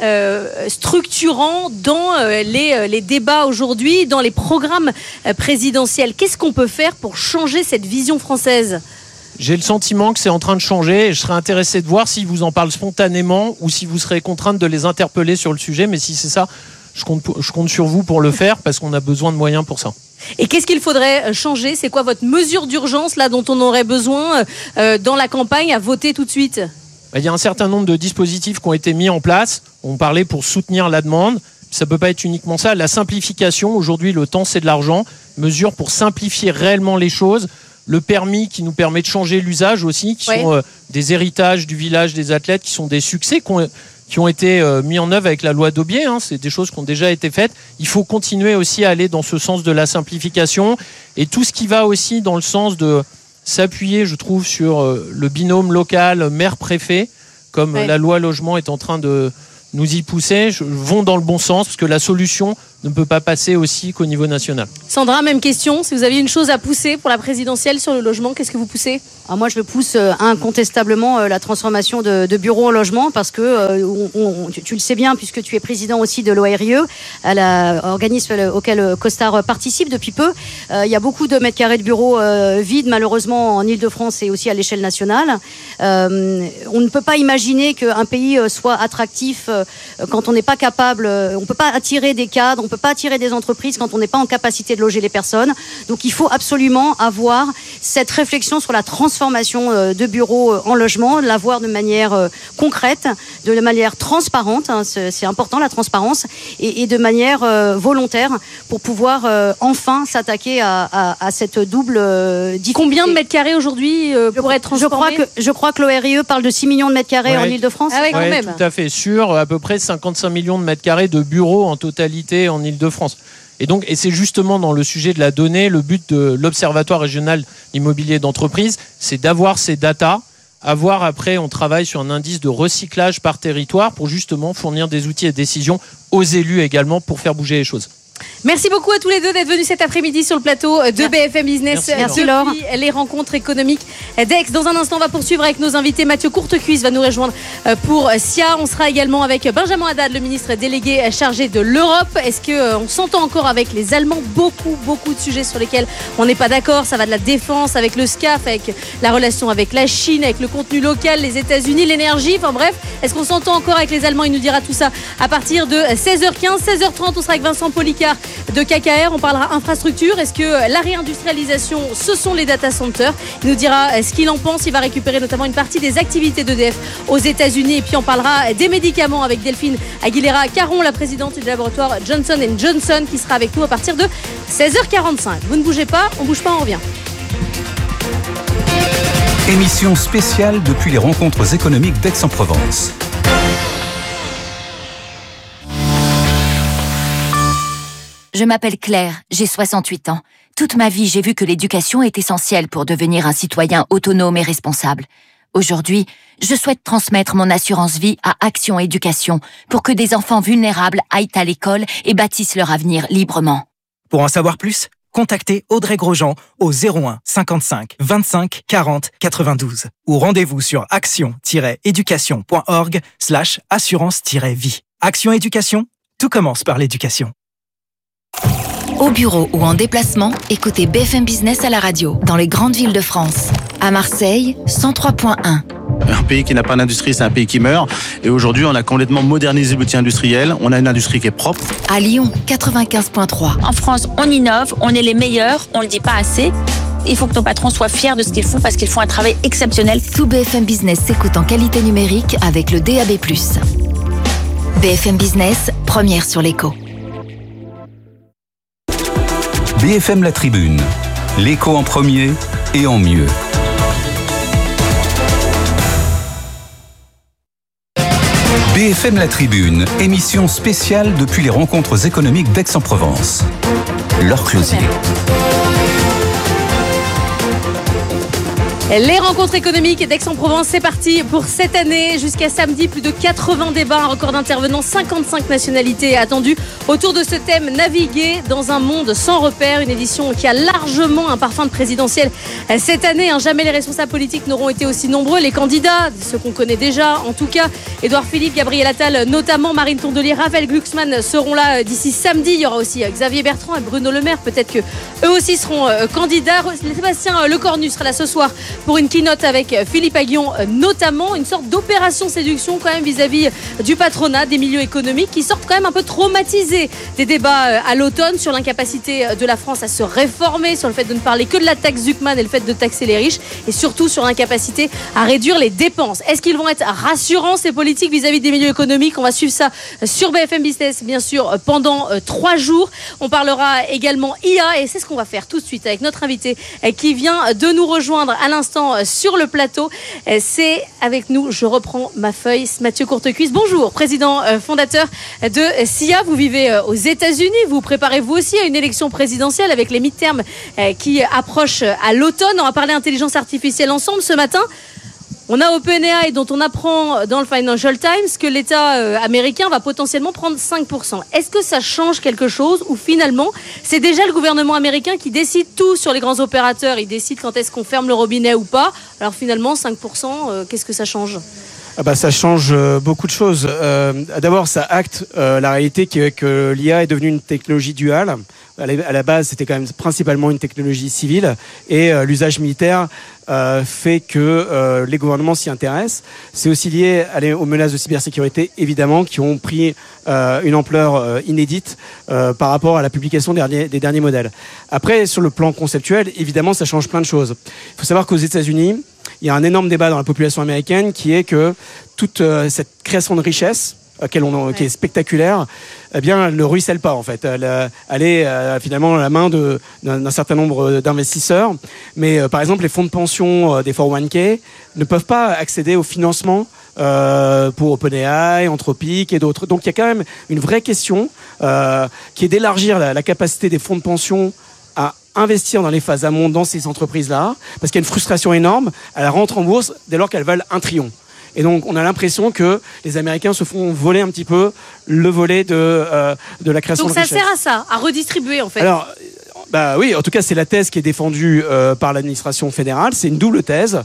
structurant dans les débats aujourd'hui, dans les programmes présidentiels. Qu'est-ce qu'on peut faire pour changer cette vision française ? J'ai le sentiment que c'est en train de changer et je serais intéressé de voir s'ils vous en parlent spontanément ou si vous serez contrainte de les interpeller sur le sujet. Mais si c'est ça, je compte sur vous pour le faire parce qu'on a besoin de moyens pour ça. Et qu'est-ce qu'il faudrait changer ? C'est quoi votre mesure d'urgence là dont on aurait besoin dans la campagne à voter tout de suite ? Il y a un certain nombre de dispositifs qui ont été mis en place. On parlait pour soutenir la demande. Ça ne peut pas être uniquement ça. La simplification, aujourd'hui, le temps, c'est de l'argent. Mesures pour simplifier réellement les choses, le permis qui nous permet de changer l'usage aussi, qui sont des héritages du village des athlètes, qui sont des succès qui ont été mis en œuvre avec la loi d'Aubier. C'est des choses qui ont déjà été faites. Il faut continuer aussi à aller dans ce sens de la simplification et tout ce qui va aussi dans le sens de s'appuyer, je trouve, sur le binôme local maire-préfet, comme la loi logement est en train de nous y pousser, vont dans le bon sens, parce que la solution ne peut pas passer aussi qu'au niveau national. Sandra, même question. Si vous aviez une chose à pousser pour la présidentielle sur le logement, qu'est-ce que vous poussez ? Alors moi, je pousse incontestablement la transformation de bureaux en logement parce que tu le sais bien, puisque tu es président aussi de l'ORIE, organisme auquel Costard participe depuis peu. Il y a beaucoup de mètres carrés de bureaux vides, malheureusement, en Ile-de-France et aussi à l'échelle nationale. On ne peut pas imaginer qu'un pays soit attractif quand on n'est pas capable, on ne peut pas attirer des cadres, on ne peut pas attirer des entreprises quand on n'est pas en capacité de loger les personnes. Donc il faut absolument avoir cette réflexion sur la transformation de bureaux en logement, l'avoir de manière concrète, de manière transparente, c'est important la transparence, et de manière volontaire pour pouvoir enfin s'attaquer à cette double difficulté. Combien de mètres carrés aujourd'hui pour être transformés ? Je crois que l'ORIE parle de 6 millions de mètres carrés en Ile-de-France. Ah ouais, quand même. Tout à fait, sur à peu près 55 millions de mètres carrés de bureaux en totalité en Ile-de-France. Et c'est justement dans le sujet de la donnée, le but de l'Observatoire régional immobilier d'entreprise, c'est d'avoir ces datas. Après, on travaille sur un indice de recyclage par territoire pour justement fournir des outils et décisions aux élus également pour faire bouger les choses. Merci beaucoup à tous les deux d'être venus cet après-midi sur le plateau de BFM Business. Merci Laure. Les rencontres économiques d'Aix. Dans un instant, on va poursuivre avec nos invités. Mathieu Courtecuisse va nous rejoindre pour SIA. On sera également avec Benjamin Haddad, le ministre délégué chargé de l'Europe. Est-ce qu'on s'entend encore avec les Allemands ? Beaucoup de sujets sur lesquels on n'est pas d'accord. Ça va de la défense, avec le SCAF, avec la relation avec la Chine, avec le contenu local, les États-Unis, l'énergie. Enfin bref, est-ce qu'on s'entend encore avec les Allemands ? Il nous dira tout ça à partir de 16h15. 16h30, on sera avec Vincent Policard de KKR, on parlera infrastructure. Est-ce que la réindustrialisation, ce sont les data centers ? Il nous dira ce qu'il en pense. Il va récupérer notamment une partie des activités d'EDF aux États-Unis. Et puis on parlera des médicaments avec Delphine Aguilera-Caron, la présidente du laboratoire Johnson & Johnson, qui sera avec nous à partir de 16h45. Vous ne bougez pas, on bouge pas, on revient. Émission spéciale depuis les rencontres économiques d'Aix-en-Provence. Je m'appelle Claire, j'ai 68 ans. Toute ma vie, j'ai vu que l'éducation est essentielle pour devenir un citoyen autonome et responsable. Aujourd'hui, je souhaite transmettre mon assurance vie à Action Éducation pour que des enfants vulnérables aillent à l'école et bâtissent leur avenir librement. Pour en savoir plus, contactez Audrey Grosjean au 01 55 25 40 92 ou rendez-vous sur action-éducation.org/assurance-vie. Action Éducation, tout commence par l'éducation. Au bureau ou en déplacement, écoutez BFM Business à la radio, dans les grandes villes de France. À Marseille, 103.1. Un pays qui n'a pas d'industrie, c'est un pays qui meurt. Et aujourd'hui, on a complètement modernisé l'outil industriel. On a une industrie qui est propre. À Lyon, 95.3. En France, on innove, on est les meilleurs, on ne le dit pas assez. Il faut que nos patrons soient fiers de ce qu'ils font parce qu'ils font un travail exceptionnel. Tout BFM Business s'écoute en qualité numérique avec le DAB+. BFM Business, première sur l'écho. BFM La Tribune, l'écho en premier et en mieux. BFM La Tribune, émission spéciale depuis les rencontres économiques d'Aix-en-Provence. Laure Closier. Les rencontres économiques d'Aix-en-Provence, c'est parti pour cette année. Jusqu'à samedi, plus de 80 débats, un record d'intervenants, 55 nationalités attendues autour de ce thème, naviguer dans un monde sans repères. Une édition qui a largement un parfum de présidentielle cette année. Jamais les responsables politiques n'auront été aussi nombreux. Les candidats, ceux qu'on connaît déjà, en tout cas, Édouard Philippe, Gabriel Attal, notamment Marine Tondelier, Raphaël Glucksmann seront là d'ici samedi. Il y aura aussi Xavier Bertrand et Bruno Le Maire. Peut-être que eux aussi seront candidats. Sébastien Lecornu sera là ce soir pour une keynote avec Philippe Aghion notamment. Une sorte d'opération séduction quand même vis-à-vis du patronat, des milieux économiques qui sortent quand même un peu traumatisés des débats à l'automne sur l'incapacité de la France à se réformer, sur le fait de ne parler que de la taxe Zuckman et le fait de taxer les riches, et surtout sur l'incapacité à réduire les dépenses. Est-ce qu'ils vont être rassurants, ces politiques, vis-à-vis des milieux économiques? On va suivre ça sur BFM Business, bien sûr, pendant 3 jours. On parlera également IA, et c'est ce qu'on va faire tout de suite avec notre invité qui vient de nous rejoindre à l'instant sur le plateau. C'est avec nous, je reprends ma feuille, Mathieu Courtecuisse. Bonjour, président fondateur de SIA. Vous vivez aux États-Unis, vous préparez vous aussi à une élection présidentielle avec les midterms qui approchent à l'automne. On va parler intelligence artificielle ensemble ce matin. On a OpenAI dont on apprend dans le Financial Times que l'État américain va potentiellement prendre 5%. Est-ce que ça change quelque chose ou finalement c'est déjà le gouvernement américain qui décide tout sur les grands opérateurs? Il décide quand est-ce qu'on ferme le robinet ou pas. Alors finalement 5%, qu'est-ce que ça change? Ça change beaucoup de choses. D'abord, ça acte la réalité que l'IA est devenue une technologie duale. À la base, c'était quand même principalement une technologie civile, et l'usage militaire fait que les gouvernements s'y intéressent. C'est aussi lié aux menaces de cybersécurité, évidemment, qui ont pris une ampleur inédite par rapport à la publication des derniers modèles. Après, sur le plan conceptuel, évidemment, ça change plein de choses. Il faut savoir qu'aux États-Unis, il y a un énorme débat dans la population américaine qui est que toute cette création de richesse, qui est spectaculaire, eh bien, elle ne ruisselle pas en fait. Elle est finalement à la main d'un certain nombre d'investisseurs. Mais par exemple, les fonds de pension des 401k ne peuvent pas accéder au financement pour OpenAI, Anthropic et d'autres. Donc il y a quand même une vraie question qui est d'élargir la capacité des fonds de pension à investir dans les phases amont dans ces entreprises-là, parce qu'il y a une frustration énorme. Elles rentrent en bourse dès lors qu'elles veulent un triomphe. Et donc, on a l'impression que les Américains se font voler un petit peu le volet de la création de richesse. Donc ça sert à ça, à redistribuer en fait. Alors, oui, en tout cas, c'est la thèse qui est défendue par l'administration fédérale. C'est une double thèse.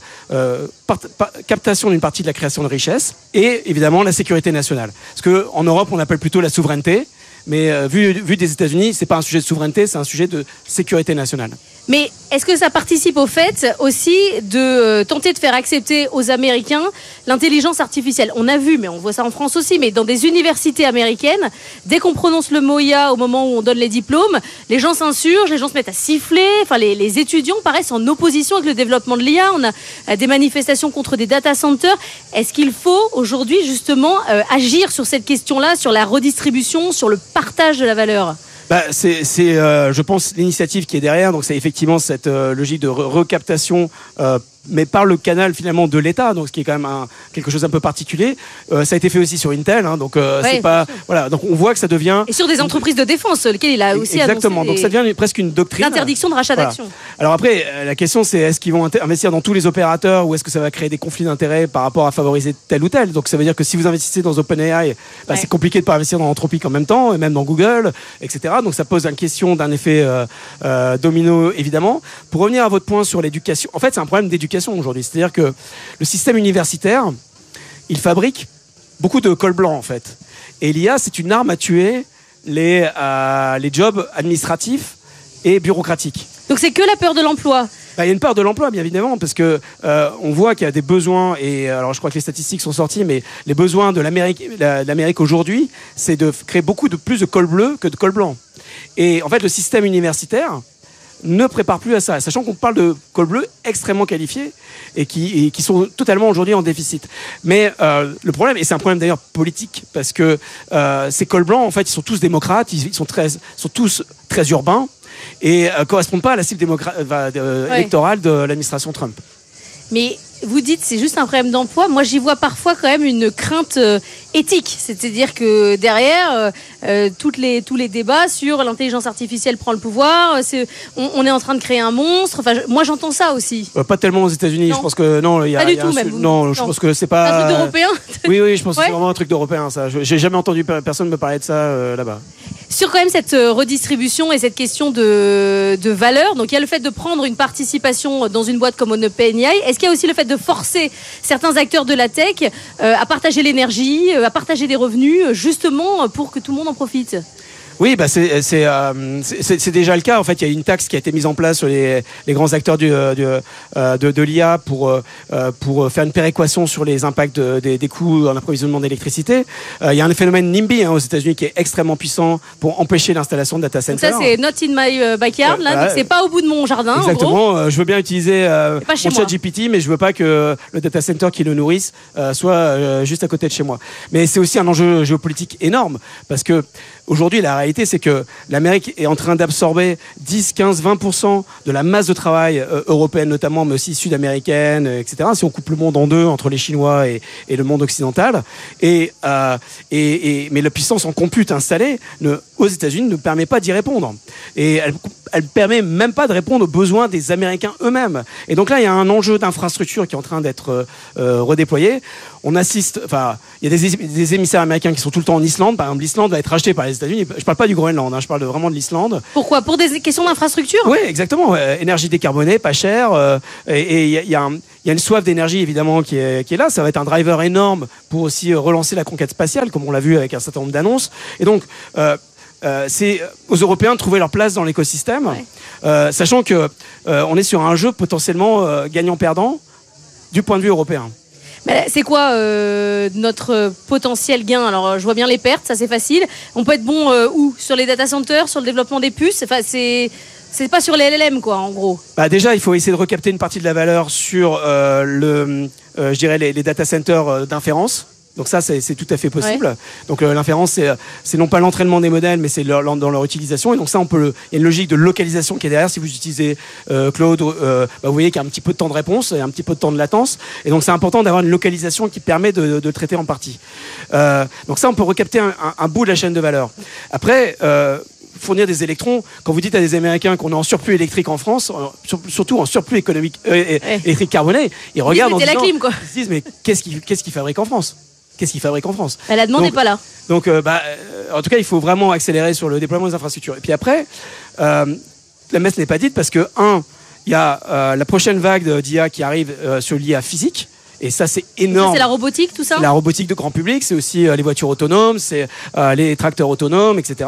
Captation d'une partie de la création de richesse et évidemment la sécurité nationale. Parce qu'en Europe, on appelle plutôt la souveraineté. Mais vu des États-Unis, c'est pas un sujet de souveraineté, c'est un sujet de sécurité nationale. Mais est-ce que ça participe au fait aussi de tenter de faire accepter aux Américains l'intelligence artificielle? On a vu, mais on voit ça en France aussi, mais dans des universités américaines, dès qu'on prononce le mot IA au moment où on donne les diplômes, les gens s'insurgent, les gens se mettent à siffler. Enfin, les étudiants paraissent en opposition avec le développement de l'IA. On a des manifestations contre des data centers. Est-ce qu'il faut aujourd'hui justement agir sur cette question-là, sur la redistribution, sur le partage de la valeur? C'est je pense, l'initiative qui est derrière. Donc, c'est effectivement cette logique de recaptation, mais par le canal finalement de l'État. Donc, ce qui est quand même quelque chose d'un peu particulier. Ça a été fait aussi sur Intel. Donc, c'est pas voilà. Donc, on voit que ça devient et sur des entreprises de défense, lesquelles il a aussi exactement. Donc, ça devient presque une doctrine. L'interdiction de rachat d'actions. Alors après, la question c'est est-ce qu'ils vont investir dans tous les opérateurs ou est-ce que ça va créer des conflits d'intérêts par rapport à favoriser tel ou tel. Donc, ça veut dire que si vous investissez dans OpenAI, c'est compliqué de pas investir dans Anthropic en même temps, et même dans Google, etc. Donc ça pose une question d'un effet domino, évidemment. Pour revenir à votre point sur l'éducation, en fait, c'est un problème d'éducation aujourd'hui. C'est-à-dire que le système universitaire, il fabrique beaucoup de cols blancs, en fait. Et l'IA, c'est une arme à tuer les jobs administratifs et bureaucratiques. Donc c'est que la peur de l'emploi. Il y a une peur de l'emploi, bien évidemment, parce que on voit qu'il y a des besoins, et alors je crois que les statistiques sont sorties, mais les besoins de l'Amérique aujourd'hui, c'est de créer plus de cols bleus que de cols blancs. Et en fait, le système universitaire ne prépare plus à ça, sachant qu'on parle de cols bleus extrêmement qualifiés et qui sont totalement aujourd'hui en déficit. Mais le problème, et c'est un problème d'ailleurs politique, parce que ces cols blancs, en fait, ils sont tous démocrates, ils sont tous très urbains, et correspondent pas à la cible électorale de l'administration Trump. Mais vous dites c'est juste un problème d'emploi. Moi, j'y vois parfois quand même une crainte éthique. C'est-à-dire que derrière, tous les débats sur l'intelligence artificielle prend le pouvoir, on est en train de créer un monstre. Enfin, moi, j'entends ça aussi. Pas tellement aux États-Unis. Je pense que non. Pas du tout, même. Non, je pense que c'est pas un truc d'européen. Oui, je pense que c'est vraiment un truc d'européen. Ça, j'ai jamais entendu personne me parler de ça là-bas. Sur quand même cette redistribution et cette question de valeur, donc il y a le fait de prendre une participation dans une boîte comme OpenAI. Est-ce qu'il y a aussi le fait de forcer certains acteurs de la tech à partager l'énergie, à partager des revenus, justement pour que tout le monde en profite? Oui, bah c'est déjà le cas. En fait, il y a une taxe qui a été mise en place sur les grands acteurs de l'IA pour faire une péréquation sur les impacts des coûts en approvisionnement d'électricité. Il y a un phénomène NIMBY aux États-Unis qui est extrêmement puissant pour empêcher l'installation de data centers. Donc ça, c'est not in my backyard, là, donc c'est pas au bout de mon jardin. Exactement. En gros. Je veux bien utiliser mon ChatGPT, mais je veux pas que le data center qui le nourrisse soit juste à côté de chez moi. Mais c'est aussi un enjeu géopolitique énorme parce que aujourd'hui, la réalité, c'est que l'Amérique est en train d'absorber 10, 15, 20% de la masse de travail européenne notamment, mais aussi sud-américaine, etc. Si on coupe le monde en deux entre les Chinois et le monde occidental, mais la puissance en compute installée aux États-Unis ne permet pas d'y répondre. Et elle permet même pas de répondre aux besoins des Américains eux-mêmes. Et donc là, il y a un enjeu d'infrastructure qui est en train d'être redéployé. On assiste, il y a des émissaires américains qui sont tout le temps en Islande. Par exemple, l'Islande va être rachetée par les États-Unis. Je parle pas du Groenland, je parle vraiment de l'Islande. Pourquoi ? Pour des questions d'infrastructure ? Oui, exactement. Énergie décarbonée, pas chère. Et il y a une soif d'énergie évidemment qui est là. Ça va être un driver énorme pour aussi relancer la conquête spatiale, comme on l'a vu avec un certain nombre d'annonces. Et donc, c'est aux Européens de trouver leur place dans l'écosystème, sachant que on est sur un jeu potentiellement gagnant-perdant du point de vue européen. Mais c'est quoi notre potentiel gain ? Alors, je vois bien les pertes, ça c'est facile. On peut être bon où ? Sur les data centers, sur le développement des puces ? Enfin, c'est pas sur les LLM, quoi, en gros. Déjà, il faut essayer de recapter une partie de la valeur sur je dirais les data centers d'inférence. Donc ça, c'est tout à fait possible. Ouais. Donc l'inférence, c'est non pas l'entraînement des modèles, mais c'est dans leur utilisation. Et donc ça, il y a une logique de localisation qui est derrière. Si vous utilisez Claude, vous voyez qu'il y a un petit peu de temps de réponse et un petit peu de temps de latence. Et donc c'est important d'avoir une localisation qui permet de traiter en partie. Donc ça, on peut recapter un bout de la chaîne de valeur. Après, fournir des électrons, quand vous dites à des Américains qu'on est en surplus électrique en France, surtout en surplus économique électrique carboné, ils regardent ils se disent mais qu'est-ce qu'ils fabriquent en France ? Qu'est-ce qu'ils fabriquent en France ? La demande n'est pas là. Donc, en tout cas, il faut vraiment accélérer sur le déploiement des infrastructures. Et puis après, la messe n'est pas dite parce que, il y a la prochaine vague d'IA qui arrive sur l'IA physique. Et ça, c'est énorme. C'est la robotique, tout ça ? C'est la robotique de grand public, c'est aussi les voitures autonomes, c'est les tracteurs autonomes, etc.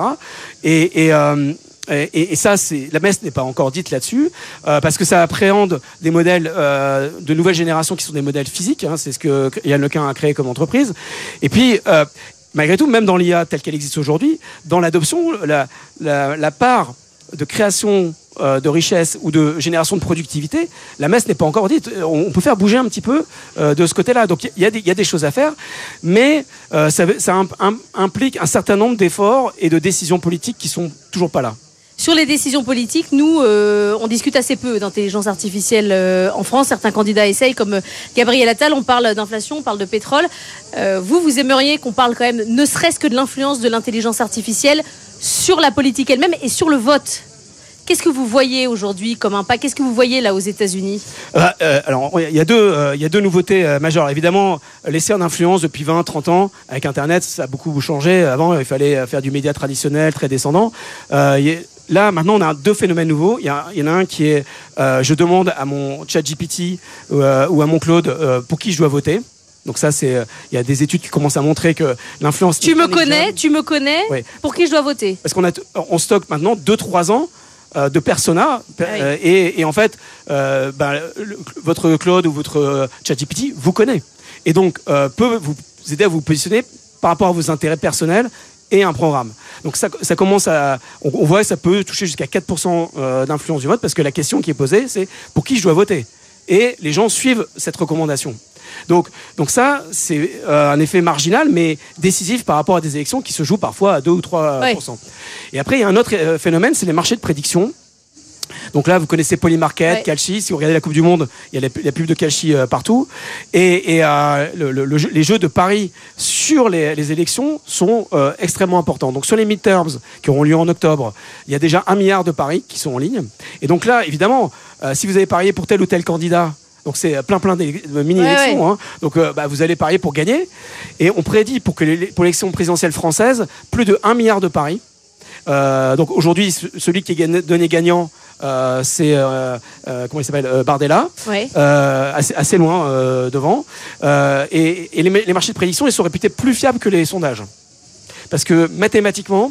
Et ça, la messe n'est pas encore dite là-dessus, parce que ça appréhende des modèles de nouvelle génération qui sont des modèles physiques. C'est ce que Yann Lequin a créé comme entreprise. Et puis, malgré tout, même dans l'IA telle qu'elle existe aujourd'hui, dans l'adoption, la part de création de richesse ou de génération de productivité, la messe n'est pas encore dite. On peut faire bouger un petit peu de ce côté-là. Donc il y a des choses à faire, mais ça implique un certain nombre d'efforts et de décisions politiques qui sont toujours pas là. Sur les décisions politiques, nous, on discute assez peu d'intelligence artificielle en France. Certains candidats essayent, comme Gabriel Attal. On parle d'inflation, on parle de pétrole. Vous aimeriez qu'on parle quand même, ne serait-ce que de l'influence de l'intelligence artificielle sur la politique elle-même et sur le vote. Qu'est-ce que vous voyez aujourd'hui comme impact ? Qu'est-ce que vous voyez là aux États-Unis ? Alors, il y a deux nouveautés majeures. Évidemment, les sphères d'influence depuis 20-30 ans, avec Internet, ça a beaucoup changé. Avant, il fallait faire du média traditionnel, très descendant. Là, maintenant, on a deux phénomènes nouveaux. Il y en a un qui est je demande à mon ChatGPT ou à mon Claude pour qui je dois voter. Donc ça, il y a des études qui commencent à montrer que l'influence... Tu me connais, oui. Pour qui je dois voter ? Parce qu'on stocke maintenant 2-3 ans de persona, et en fait, votre Claude ou votre ChatGPT vous connaît. Et donc, peut vous aider à vous positionner par rapport à vos intérêts personnels et un programme. Donc ça commence à... On voit que ça peut toucher jusqu'à 4% d'influence du vote, parce que la question qui est posée, c'est pour qui je dois voter ? Et les gens suivent cette recommandation. Donc ça, c'est un effet marginal, mais décisif par rapport à des élections qui se jouent parfois à 2 ou 3%. Ouais. Et après, il y a un autre phénomène, c'est les marchés de prédiction. Donc là, vous connaissez Polymarket, Kalshi. Si vous regardez la Coupe du Monde, il y a la pub de Kalshi partout. Et les jeux de paris sur les élections sont extrêmement importants. Donc sur les midterms qui auront lieu en octobre, il y a déjà 1 milliard de paris qui sont en ligne. Et donc là, évidemment, si vous avez parié pour tel ou tel candidat, donc c'est plein de mini-élections, hein. Donc vous allez parier pour gagner. Et on prédit pour l'élection présidentielle française plus de 1 milliard de paris. Donc aujourd'hui, celui qui est donné gagnant, c'est comment il s'appelle, Bardella, assez loin devant. Et les marchés de prédiction, ils sont réputés plus fiables que les sondages. parce que mathématiquement,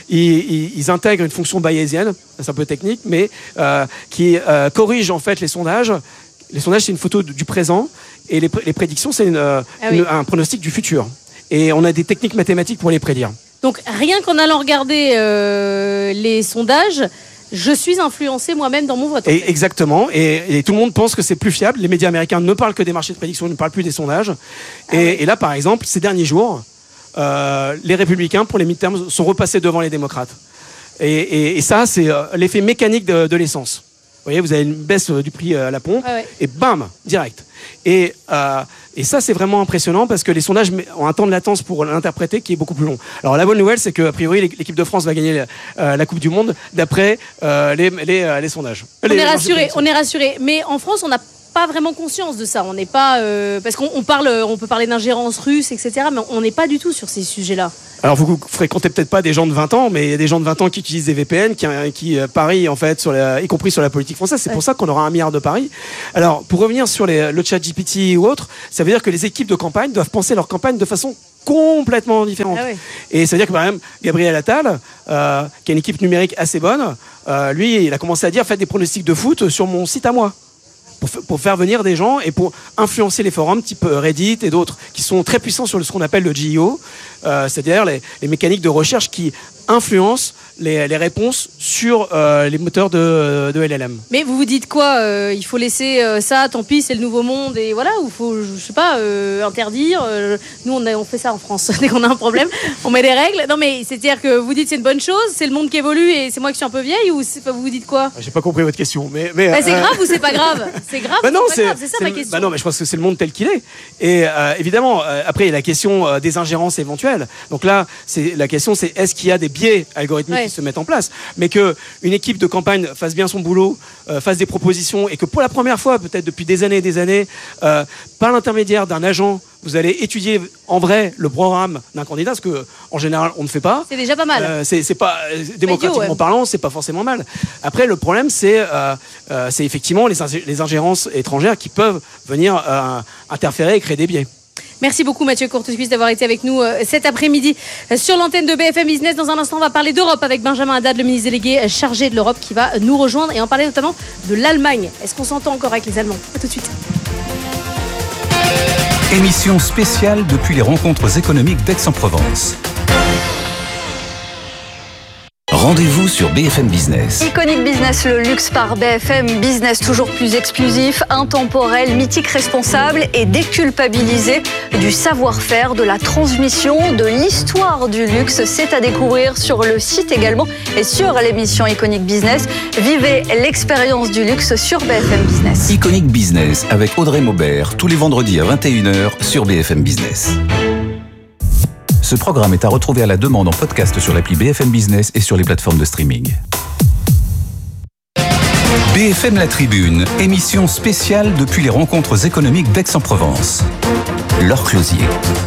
ils intègrent une fonction bayésienne, c'est un peu technique, mais qui corrige en fait les sondages. Les sondages, c'est une photo du présent, et les prédictions, c'est un pronostic du futur. Et on a des techniques mathématiques pour les prédire. Donc rien qu'en allant regarder les sondages, je suis influencé moi-même dans mon vote. Exactement, et tout le monde pense que c'est plus fiable. Les médias américains ne parlent que des marchés de prédiction, ne parlent plus des sondages. Et là, par exemple, ces derniers jours, les républicains, pour les midterms, sont repassés devant les démocrates. Et ça, c'est l'effet mécanique de l'essence. Vous voyez, vous avez une baisse du prix à la pompe, et bam, direct. Et ça, c'est vraiment impressionnant parce que les sondages ont un temps de latence pour l'interpréter qui est beaucoup plus long. Alors la bonne nouvelle, c'est qu'a priori, l'équipe de France va gagner la Coupe du Monde d'après les sondages. On est rassuré. Mais en France, on n'a pas vraiment conscience de ça. On n'est pas parce qu'on peut parler d'ingérence russe, etc. Mais on n'est pas du tout sur ces sujets-là. Alors vous fréquentez peut-être pas des gens de 20 ans, mais il y a des gens de 20 ans qui utilisent des VPN, qui parient en fait y compris sur la politique française. C'est pour ça qu'on aura 1 milliard de paris. Alors pour revenir sur le chat GPT ou autre, ça veut dire que les équipes de campagne doivent penser leur campagne de façon complètement différente. Et ça veut dire que par exemple Gabriel Attal, qui a une équipe numérique assez bonne, lui il a commencé à dire faites des pronostics de foot sur mon site à moi. Pour faire venir des gens et pour influencer les forums type Reddit et d'autres qui sont très puissants sur ce qu'on appelle le GEO, c'est-à-dire les mécaniques de recherche qui influencent les réponses sur les moteurs de LLM. Mais vous vous dites quoi il faut laisser ça, tant pis, c'est le nouveau monde et voilà, ou faut, je sais pas, interdire nous on fait ça en France, dès qu'on a un problème, on met des règles. Non mais c'est-à-dire que vous dites c'est une bonne chose, c'est le monde qui évolue et c'est moi qui suis un peu vieille, ou vous vous dites quoi? J'ai pas compris votre question, mais c'est grave ou c'est pas grave? C'est grave ou c'est pas grave, c'est ça ma question. Non, mais je pense que c'est le monde tel qu'il est. Et évidemment, après il y a la question des ingérences éventuelles. Donc là, la question c'est est-ce qu'il y a des biais algorithmiques qui se mettent en place, mais que une équipe de campagne fasse bien son boulot, fasse des propositions, et que pour la première fois, peut-être depuis des années et des années, par l'intermédiaire d'un agent, vous allez étudier en vrai le programme d'un candidat, ce que en général on ne fait pas. C'est déjà pas mal. C'est pas démocratiquement parlant, c'est pas forcément mal. Après, le problème c'est effectivement les ingérences étrangères qui peuvent venir interférer et créer des biais. Merci beaucoup Mathieu Courtecuisse d'avoir été avec nous cet après-midi sur l'antenne de BFM Business. Dans un instant, on va parler d'Europe avec Benjamin Haddad, le ministre délégué chargé de l'Europe, qui va nous rejoindre et en parler notamment de l'Allemagne. Est-ce qu'on s'entend encore avec les Allemands? À tout de suite. Émission spéciale depuis les rencontres économiques d'Aix-en-Provence. Rendez-vous sur BFM Business. Iconic Business, le luxe par BFM Business, toujours plus exclusif, intemporel, mythique, responsable et déculpabilisé du savoir-faire, de la transmission, de l'histoire du luxe. C'est à découvrir sur le site également et sur l'émission Iconic Business. Vivez l'expérience du luxe sur BFM Business. Iconic Business avec Audrey Maubert, tous les vendredis à 21h sur BFM Business. Ce programme est à retrouver à la demande en podcast sur l'appli BFM Business et sur les plateformes de streaming. BFM La Tribune, émission spéciale depuis les rencontres économiques d'Aix-en-Provence. Laure Closier.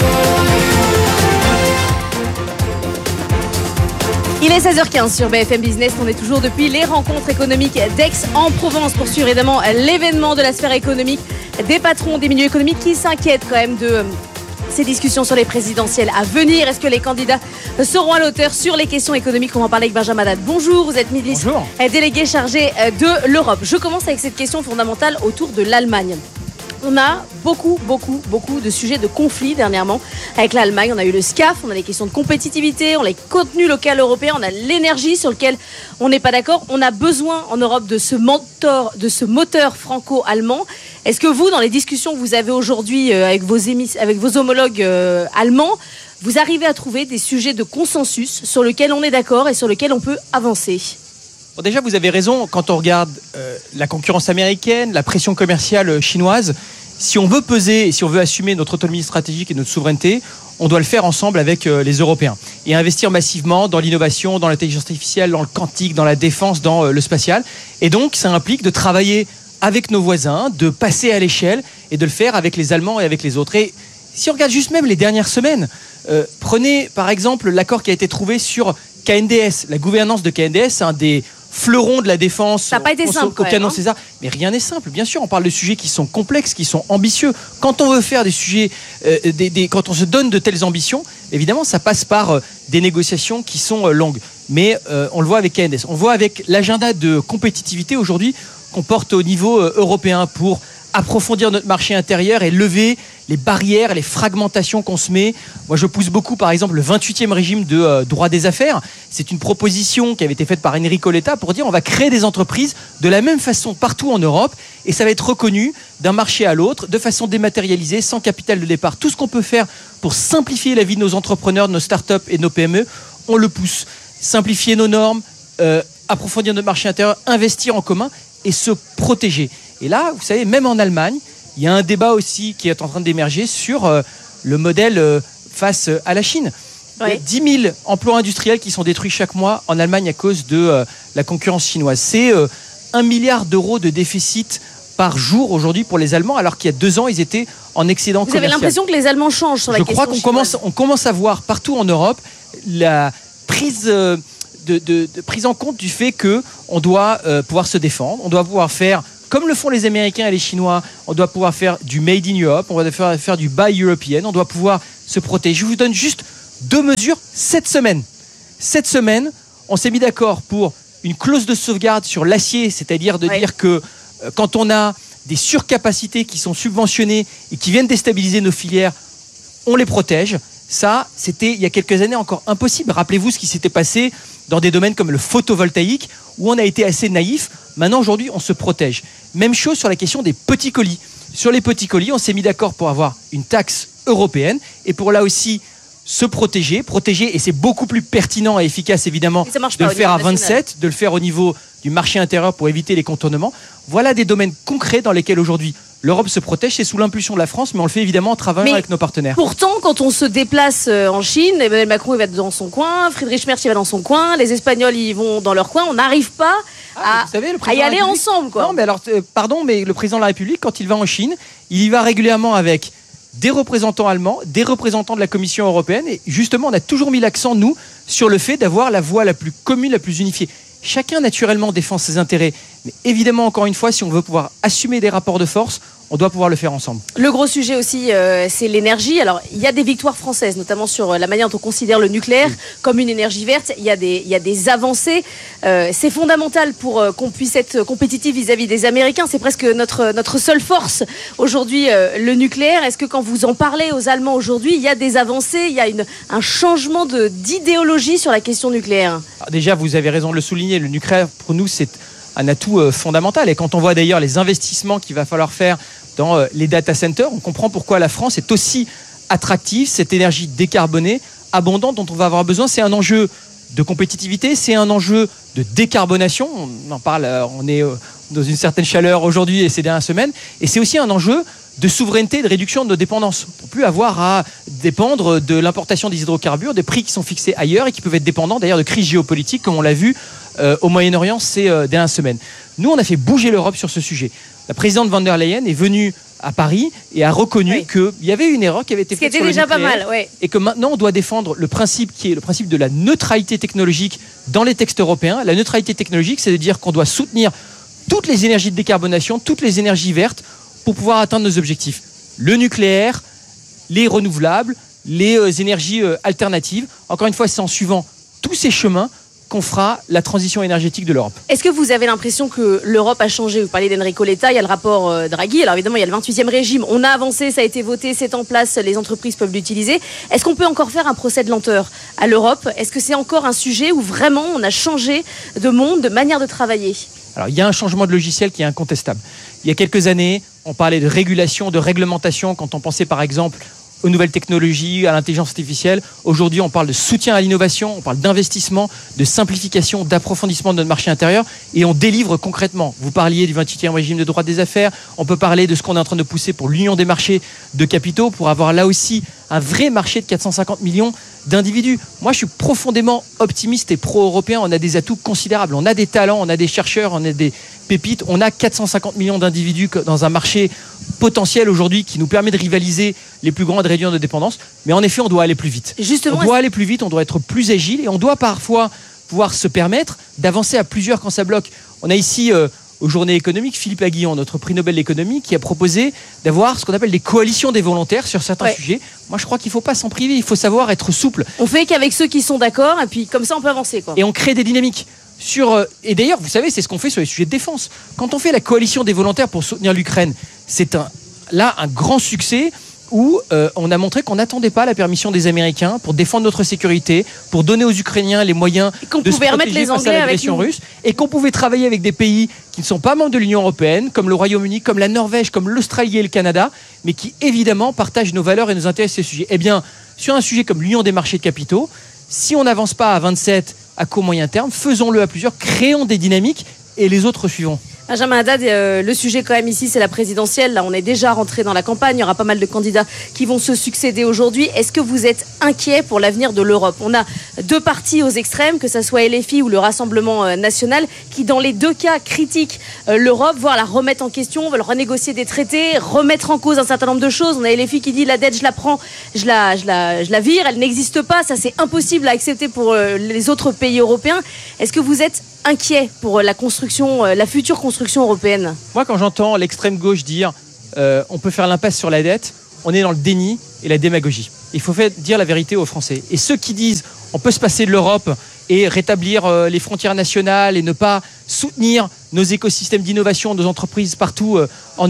Il est 16h15 sur BFM Business. On est toujours depuis les rencontres économiques d'Aix-en-Provence pour suivre évidemment l'événement de la sphère économique, des patrons des milieux économiques qui s'inquiètent quand même de ces discussions sur les présidentielles à venir. Est-ce que les candidats seront à l'auteur sur les questions économiques? On va en parler avec Benjamin Haddad. Bonjour, vous êtes ministre délégué chargé de l'Europe. Je commence avec cette question fondamentale autour de l'Allemagne. On a beaucoup de sujets de conflit dernièrement avec l'Allemagne. On a eu le SCAF, on a les questions de compétitivité, on a les contenus locaux européens, on a l'énergie sur lequel on n'est pas d'accord. On a besoin en Europe de ce moteur franco-allemand. Est-ce que vous, dans les discussions que vous avez aujourd'hui avec vos homologues allemands, vous arrivez à trouver des sujets de consensus sur lesquels on est d'accord et sur lesquels on peut avancer? Bon, déjà, vous avez raison, quand on regarde la concurrence américaine, la pression commerciale chinoise, si on veut peser, si on veut assumer notre autonomie stratégique et notre souveraineté, on doit le faire ensemble avec les Européens et investir massivement dans l'innovation, dans l'intelligence artificielle, dans le quantique, dans la défense, dans le spatial. Et donc, ça implique de travailler avec nos voisins, de passer à l'échelle et de le faire avec les Allemands et avec les autres. Et si on regarde juste même les dernières semaines, prenez par exemple l'accord qui a été trouvé sur KNDS. La gouvernance de KNDS, c'est un des fleurons de la défense. Ça n'a pas été simple. Au canon César. Mais rien n'est simple. Bien sûr, on parle de sujets qui sont complexes, qui sont ambitieux. Quand on veut faire des sujets, quand on se donne de telles ambitions, évidemment, ça passe par des négociations qui sont longues. Mais on le voit avec ANS. On voit avec l'agenda de compétitivité aujourd'hui qu'on porte au niveau européen pour approfondir notre marché intérieur et lever les barrières, les fragmentations qu'on se met. Moi, je pousse beaucoup, par exemple, le 28e régime de droit des affaires. C'est une proposition qui avait été faite par Enrico Letta pour dire on va créer des entreprises de la même façon partout en Europe et ça va être reconnu d'un marché à l'autre, de façon dématérialisée, sans capital de départ. Tout ce qu'on peut faire pour simplifier la vie de nos entrepreneurs, de nos startups et de nos PME, on le pousse. Simplifier nos normes, approfondir notre marché intérieur, investir en commun et se protéger. Et là, vous savez, même en Allemagne, il y a un débat aussi qui est en train d'émerger sur le modèle face à la Chine. Il y a 10 000 emplois industriels qui sont détruits chaque mois en Allemagne à cause de la concurrence chinoise. C'est 1 milliard d'euros de déficit par jour aujourd'hui pour les Allemands, alors qu'il y a 2 ans, ils étaient en excédent commercial. Vous avez l'impression que les Allemands changent sur la question chinoise ? Je crois qu'on commence à voir partout en Europe la prise de prise en compte du fait qu'on doit pouvoir se défendre, on doit pouvoir faire comme le font les Américains et les Chinois, on doit pouvoir faire du Made in Europe, on doit faire du Buy European, on doit pouvoir se protéger. Je vous donne juste 2 mesures cette semaine. Cette semaine, on s'est mis d'accord pour une clause de sauvegarde sur l'acier, c'est-à-dire de dire que quand on a des surcapacités qui sont subventionnées et qui viennent déstabiliser nos filières, on les protège. Ça, c'était il y a quelques années encore impossible. Rappelez-vous ce qui s'était passé dans des domaines comme le photovoltaïque, où on a été assez naïf. Maintenant, aujourd'hui, on se protège. Même chose sur la question des petits colis. Sur les petits colis, on s'est mis d'accord pour avoir une taxe européenne et pour là aussi se protéger, et c'est beaucoup plus pertinent et efficace évidemment de le faire à 27, de le faire au niveau du marché intérieur pour éviter les contournements. Voilà des domaines concrets dans lesquels aujourd'hui l'Europe se protège, c'est sous l'impulsion de la France, mais on le fait évidemment en travaillant avec nos partenaires. Pourtant, quand on se déplace en Chine, Emmanuel Macron il va dans son coin, Friedrich Merz il va dans son coin, les Espagnols ils vont dans leur coin, on n'arrive pas à y aller ensemble. Non, mais alors, pardon, mais le président de la République, quand il va en Chine, il y va régulièrement avec des représentants allemands, des représentants de la Commission européenne, et justement, on a toujours mis l'accent, nous, sur le fait d'avoir la voie la plus commune, la plus unifiée. Chacun, naturellement, défend ses intérêts, mais évidemment, encore une fois, si on veut pouvoir assumer des rapports de force, on doit pouvoir le faire ensemble. Le gros sujet aussi, c'est l'énergie. Alors, il y a des victoires françaises, notamment sur la manière dont on considère le nucléaire comme une énergie verte. Il y a des avancées. C'est fondamental pour qu'on puisse être compétitif vis-à-vis des Américains. C'est presque notre seule force aujourd'hui, le nucléaire. Est-ce que quand vous en parlez aux Allemands aujourd'hui, il y a des avancées, il y a un changement d'idéologie sur la question nucléaire ? Alors déjà, vous avez raison de le souligner. Le nucléaire, pour nous, c'est un atout fondamental. Et quand on voit d'ailleurs les investissements qu'il va falloir faire dans les data centers, on comprend pourquoi la France est aussi attractive, cette énergie décarbonée, abondante dont on va avoir besoin. C'est un enjeu de compétitivité, c'est un enjeu de décarbonation. On en parle, on est dans une certaine chaleur aujourd'hui et ces dernières semaines. Et c'est aussi un enjeu de souveraineté et de réduction de nos dépendances. Pour plus avoir à dépendre de l'importation des hydrocarbures, des prix qui sont fixés ailleurs et qui peuvent être dépendants d'ailleurs de crises géopolitiques comme on l'a vu au Moyen-Orient ces dernières semaines. Nous, on a fait bouger l'Europe sur ce sujet. La présidente von der Leyen est venue à Paris et a reconnu qu'il y avait une erreur qui avait été faite sur le nucléaire. C'était déjà pas mal, et que maintenant on doit défendre le principe qui est le principe de la neutralité technologique dans les textes européens. La neutralité technologique, c'est de dire qu'on doit soutenir toutes les énergies de décarbonation, toutes les énergies vertes pour pouvoir atteindre nos objectifs. Le nucléaire, les renouvelables, les énergies alternatives. Encore une fois, c'est en suivant tous ces chemins qu'on fera la transition énergétique de l'Europe. Est-ce que vous avez l'impression que l'Europe a changé ? Vous parlez d'Enrico Letta, il y a le rapport Draghi, alors évidemment il y a le 28e régime, on a avancé, ça a été voté, c'est en place, les entreprises peuvent l'utiliser. Est-ce qu'on peut encore faire un procès de lenteur à l'Europe ? Est-ce que c'est encore un sujet où vraiment on a changé de monde, de manière de travailler ? Alors il y a un changement de logiciel qui est incontestable. Il y a quelques années, on parlait de régulation, de réglementation, quand on pensait par exemple aux nouvelles technologies, à l'intelligence artificielle. Aujourd'hui, on parle de soutien à l'innovation, on parle d'investissement, de simplification, d'approfondissement de notre marché intérieur et on délivre concrètement. Vous parliez du 28e régime de droit des affaires, on peut parler de ce qu'on est en train de pousser pour l'union des marchés de capitaux, pour avoir là aussi un vrai marché de 450 millions d'individus. Moi, je suis profondément optimiste et pro-européen. On a des atouts considérables. On a des talents, on a des chercheurs, on a des pépites. On a 450 millions d'individus dans un marché potentiel aujourd'hui qui nous permet de rivaliser les plus grands et de réduire nos dépendances. Mais en effet, on doit aller plus vite. Justement, on doit aller plus vite, on doit être plus agile et on doit parfois pouvoir se permettre d'avancer à plusieurs quand ça bloque. On a ici aux journées économiques Philippe Aguillon, notre prix Nobel d'économie, qui a proposé d'avoir ce qu'on appelle des coalitions des volontaires sur certains sujets. Moi, je crois qu'il ne faut pas s'en priver, il faut savoir être souple. On fait qu'avec ceux qui sont d'accord, et puis comme ça, on peut avancer, quoi. Et on crée des dynamiques. Et d'ailleurs, vous savez, c'est ce qu'on fait sur les sujets de défense. Quand on fait la coalition des volontaires pour soutenir l'Ukraine, c'est un grand succès où on a montré qu'on n'attendait pas la permission des Américains pour défendre notre sécurité, pour donner aux Ukrainiens les moyens de se protéger face à l'agression russe, et qu'on pouvait travailler avec des pays qui ne sont pas membres de l'Union européenne, comme le Royaume-Uni, comme la Norvège, comme l'Australie et le Canada, mais qui évidemment partagent nos valeurs et nos intérêts sur ces sujets. Eh bien, sur un sujet comme l'Union des marchés de capitaux, si on n'avance pas à 27 à court moyen terme, faisons-le à plusieurs, créons des dynamiques et les autres suivront. Benjamin Haddad, le sujet quand même ici, c'est la présidentielle. Là, on est déjà rentré dans la campagne. Il y aura pas mal de candidats qui vont se succéder aujourd'hui. Est-ce que vous êtes inquiet pour l'avenir de l'Europe ? On a deux partis aux extrêmes, que ce soit LFI ou le Rassemblement national, qui dans les deux cas critiquent l'Europe, voire la remettent en question, veulent renégocier des traités, remettre en cause un certain nombre de choses. On a LFI qui dit la dette, je la prends, je la vire, elle n'existe pas. Ça, c'est impossible à accepter pour les autres pays européens. Est-ce que vous êtes inquiet pour la future construction européenne ? Moi, quand j'entends l'extrême gauche dire on peut faire l'impasse sur la dette, on est dans le déni et la démagogie. Il faut dire la vérité aux Français. Et ceux qui disent on peut se passer de l'Europe et rétablir les frontières nationales et ne pas soutenir nos écosystèmes d'innovation, nos entreprises partout en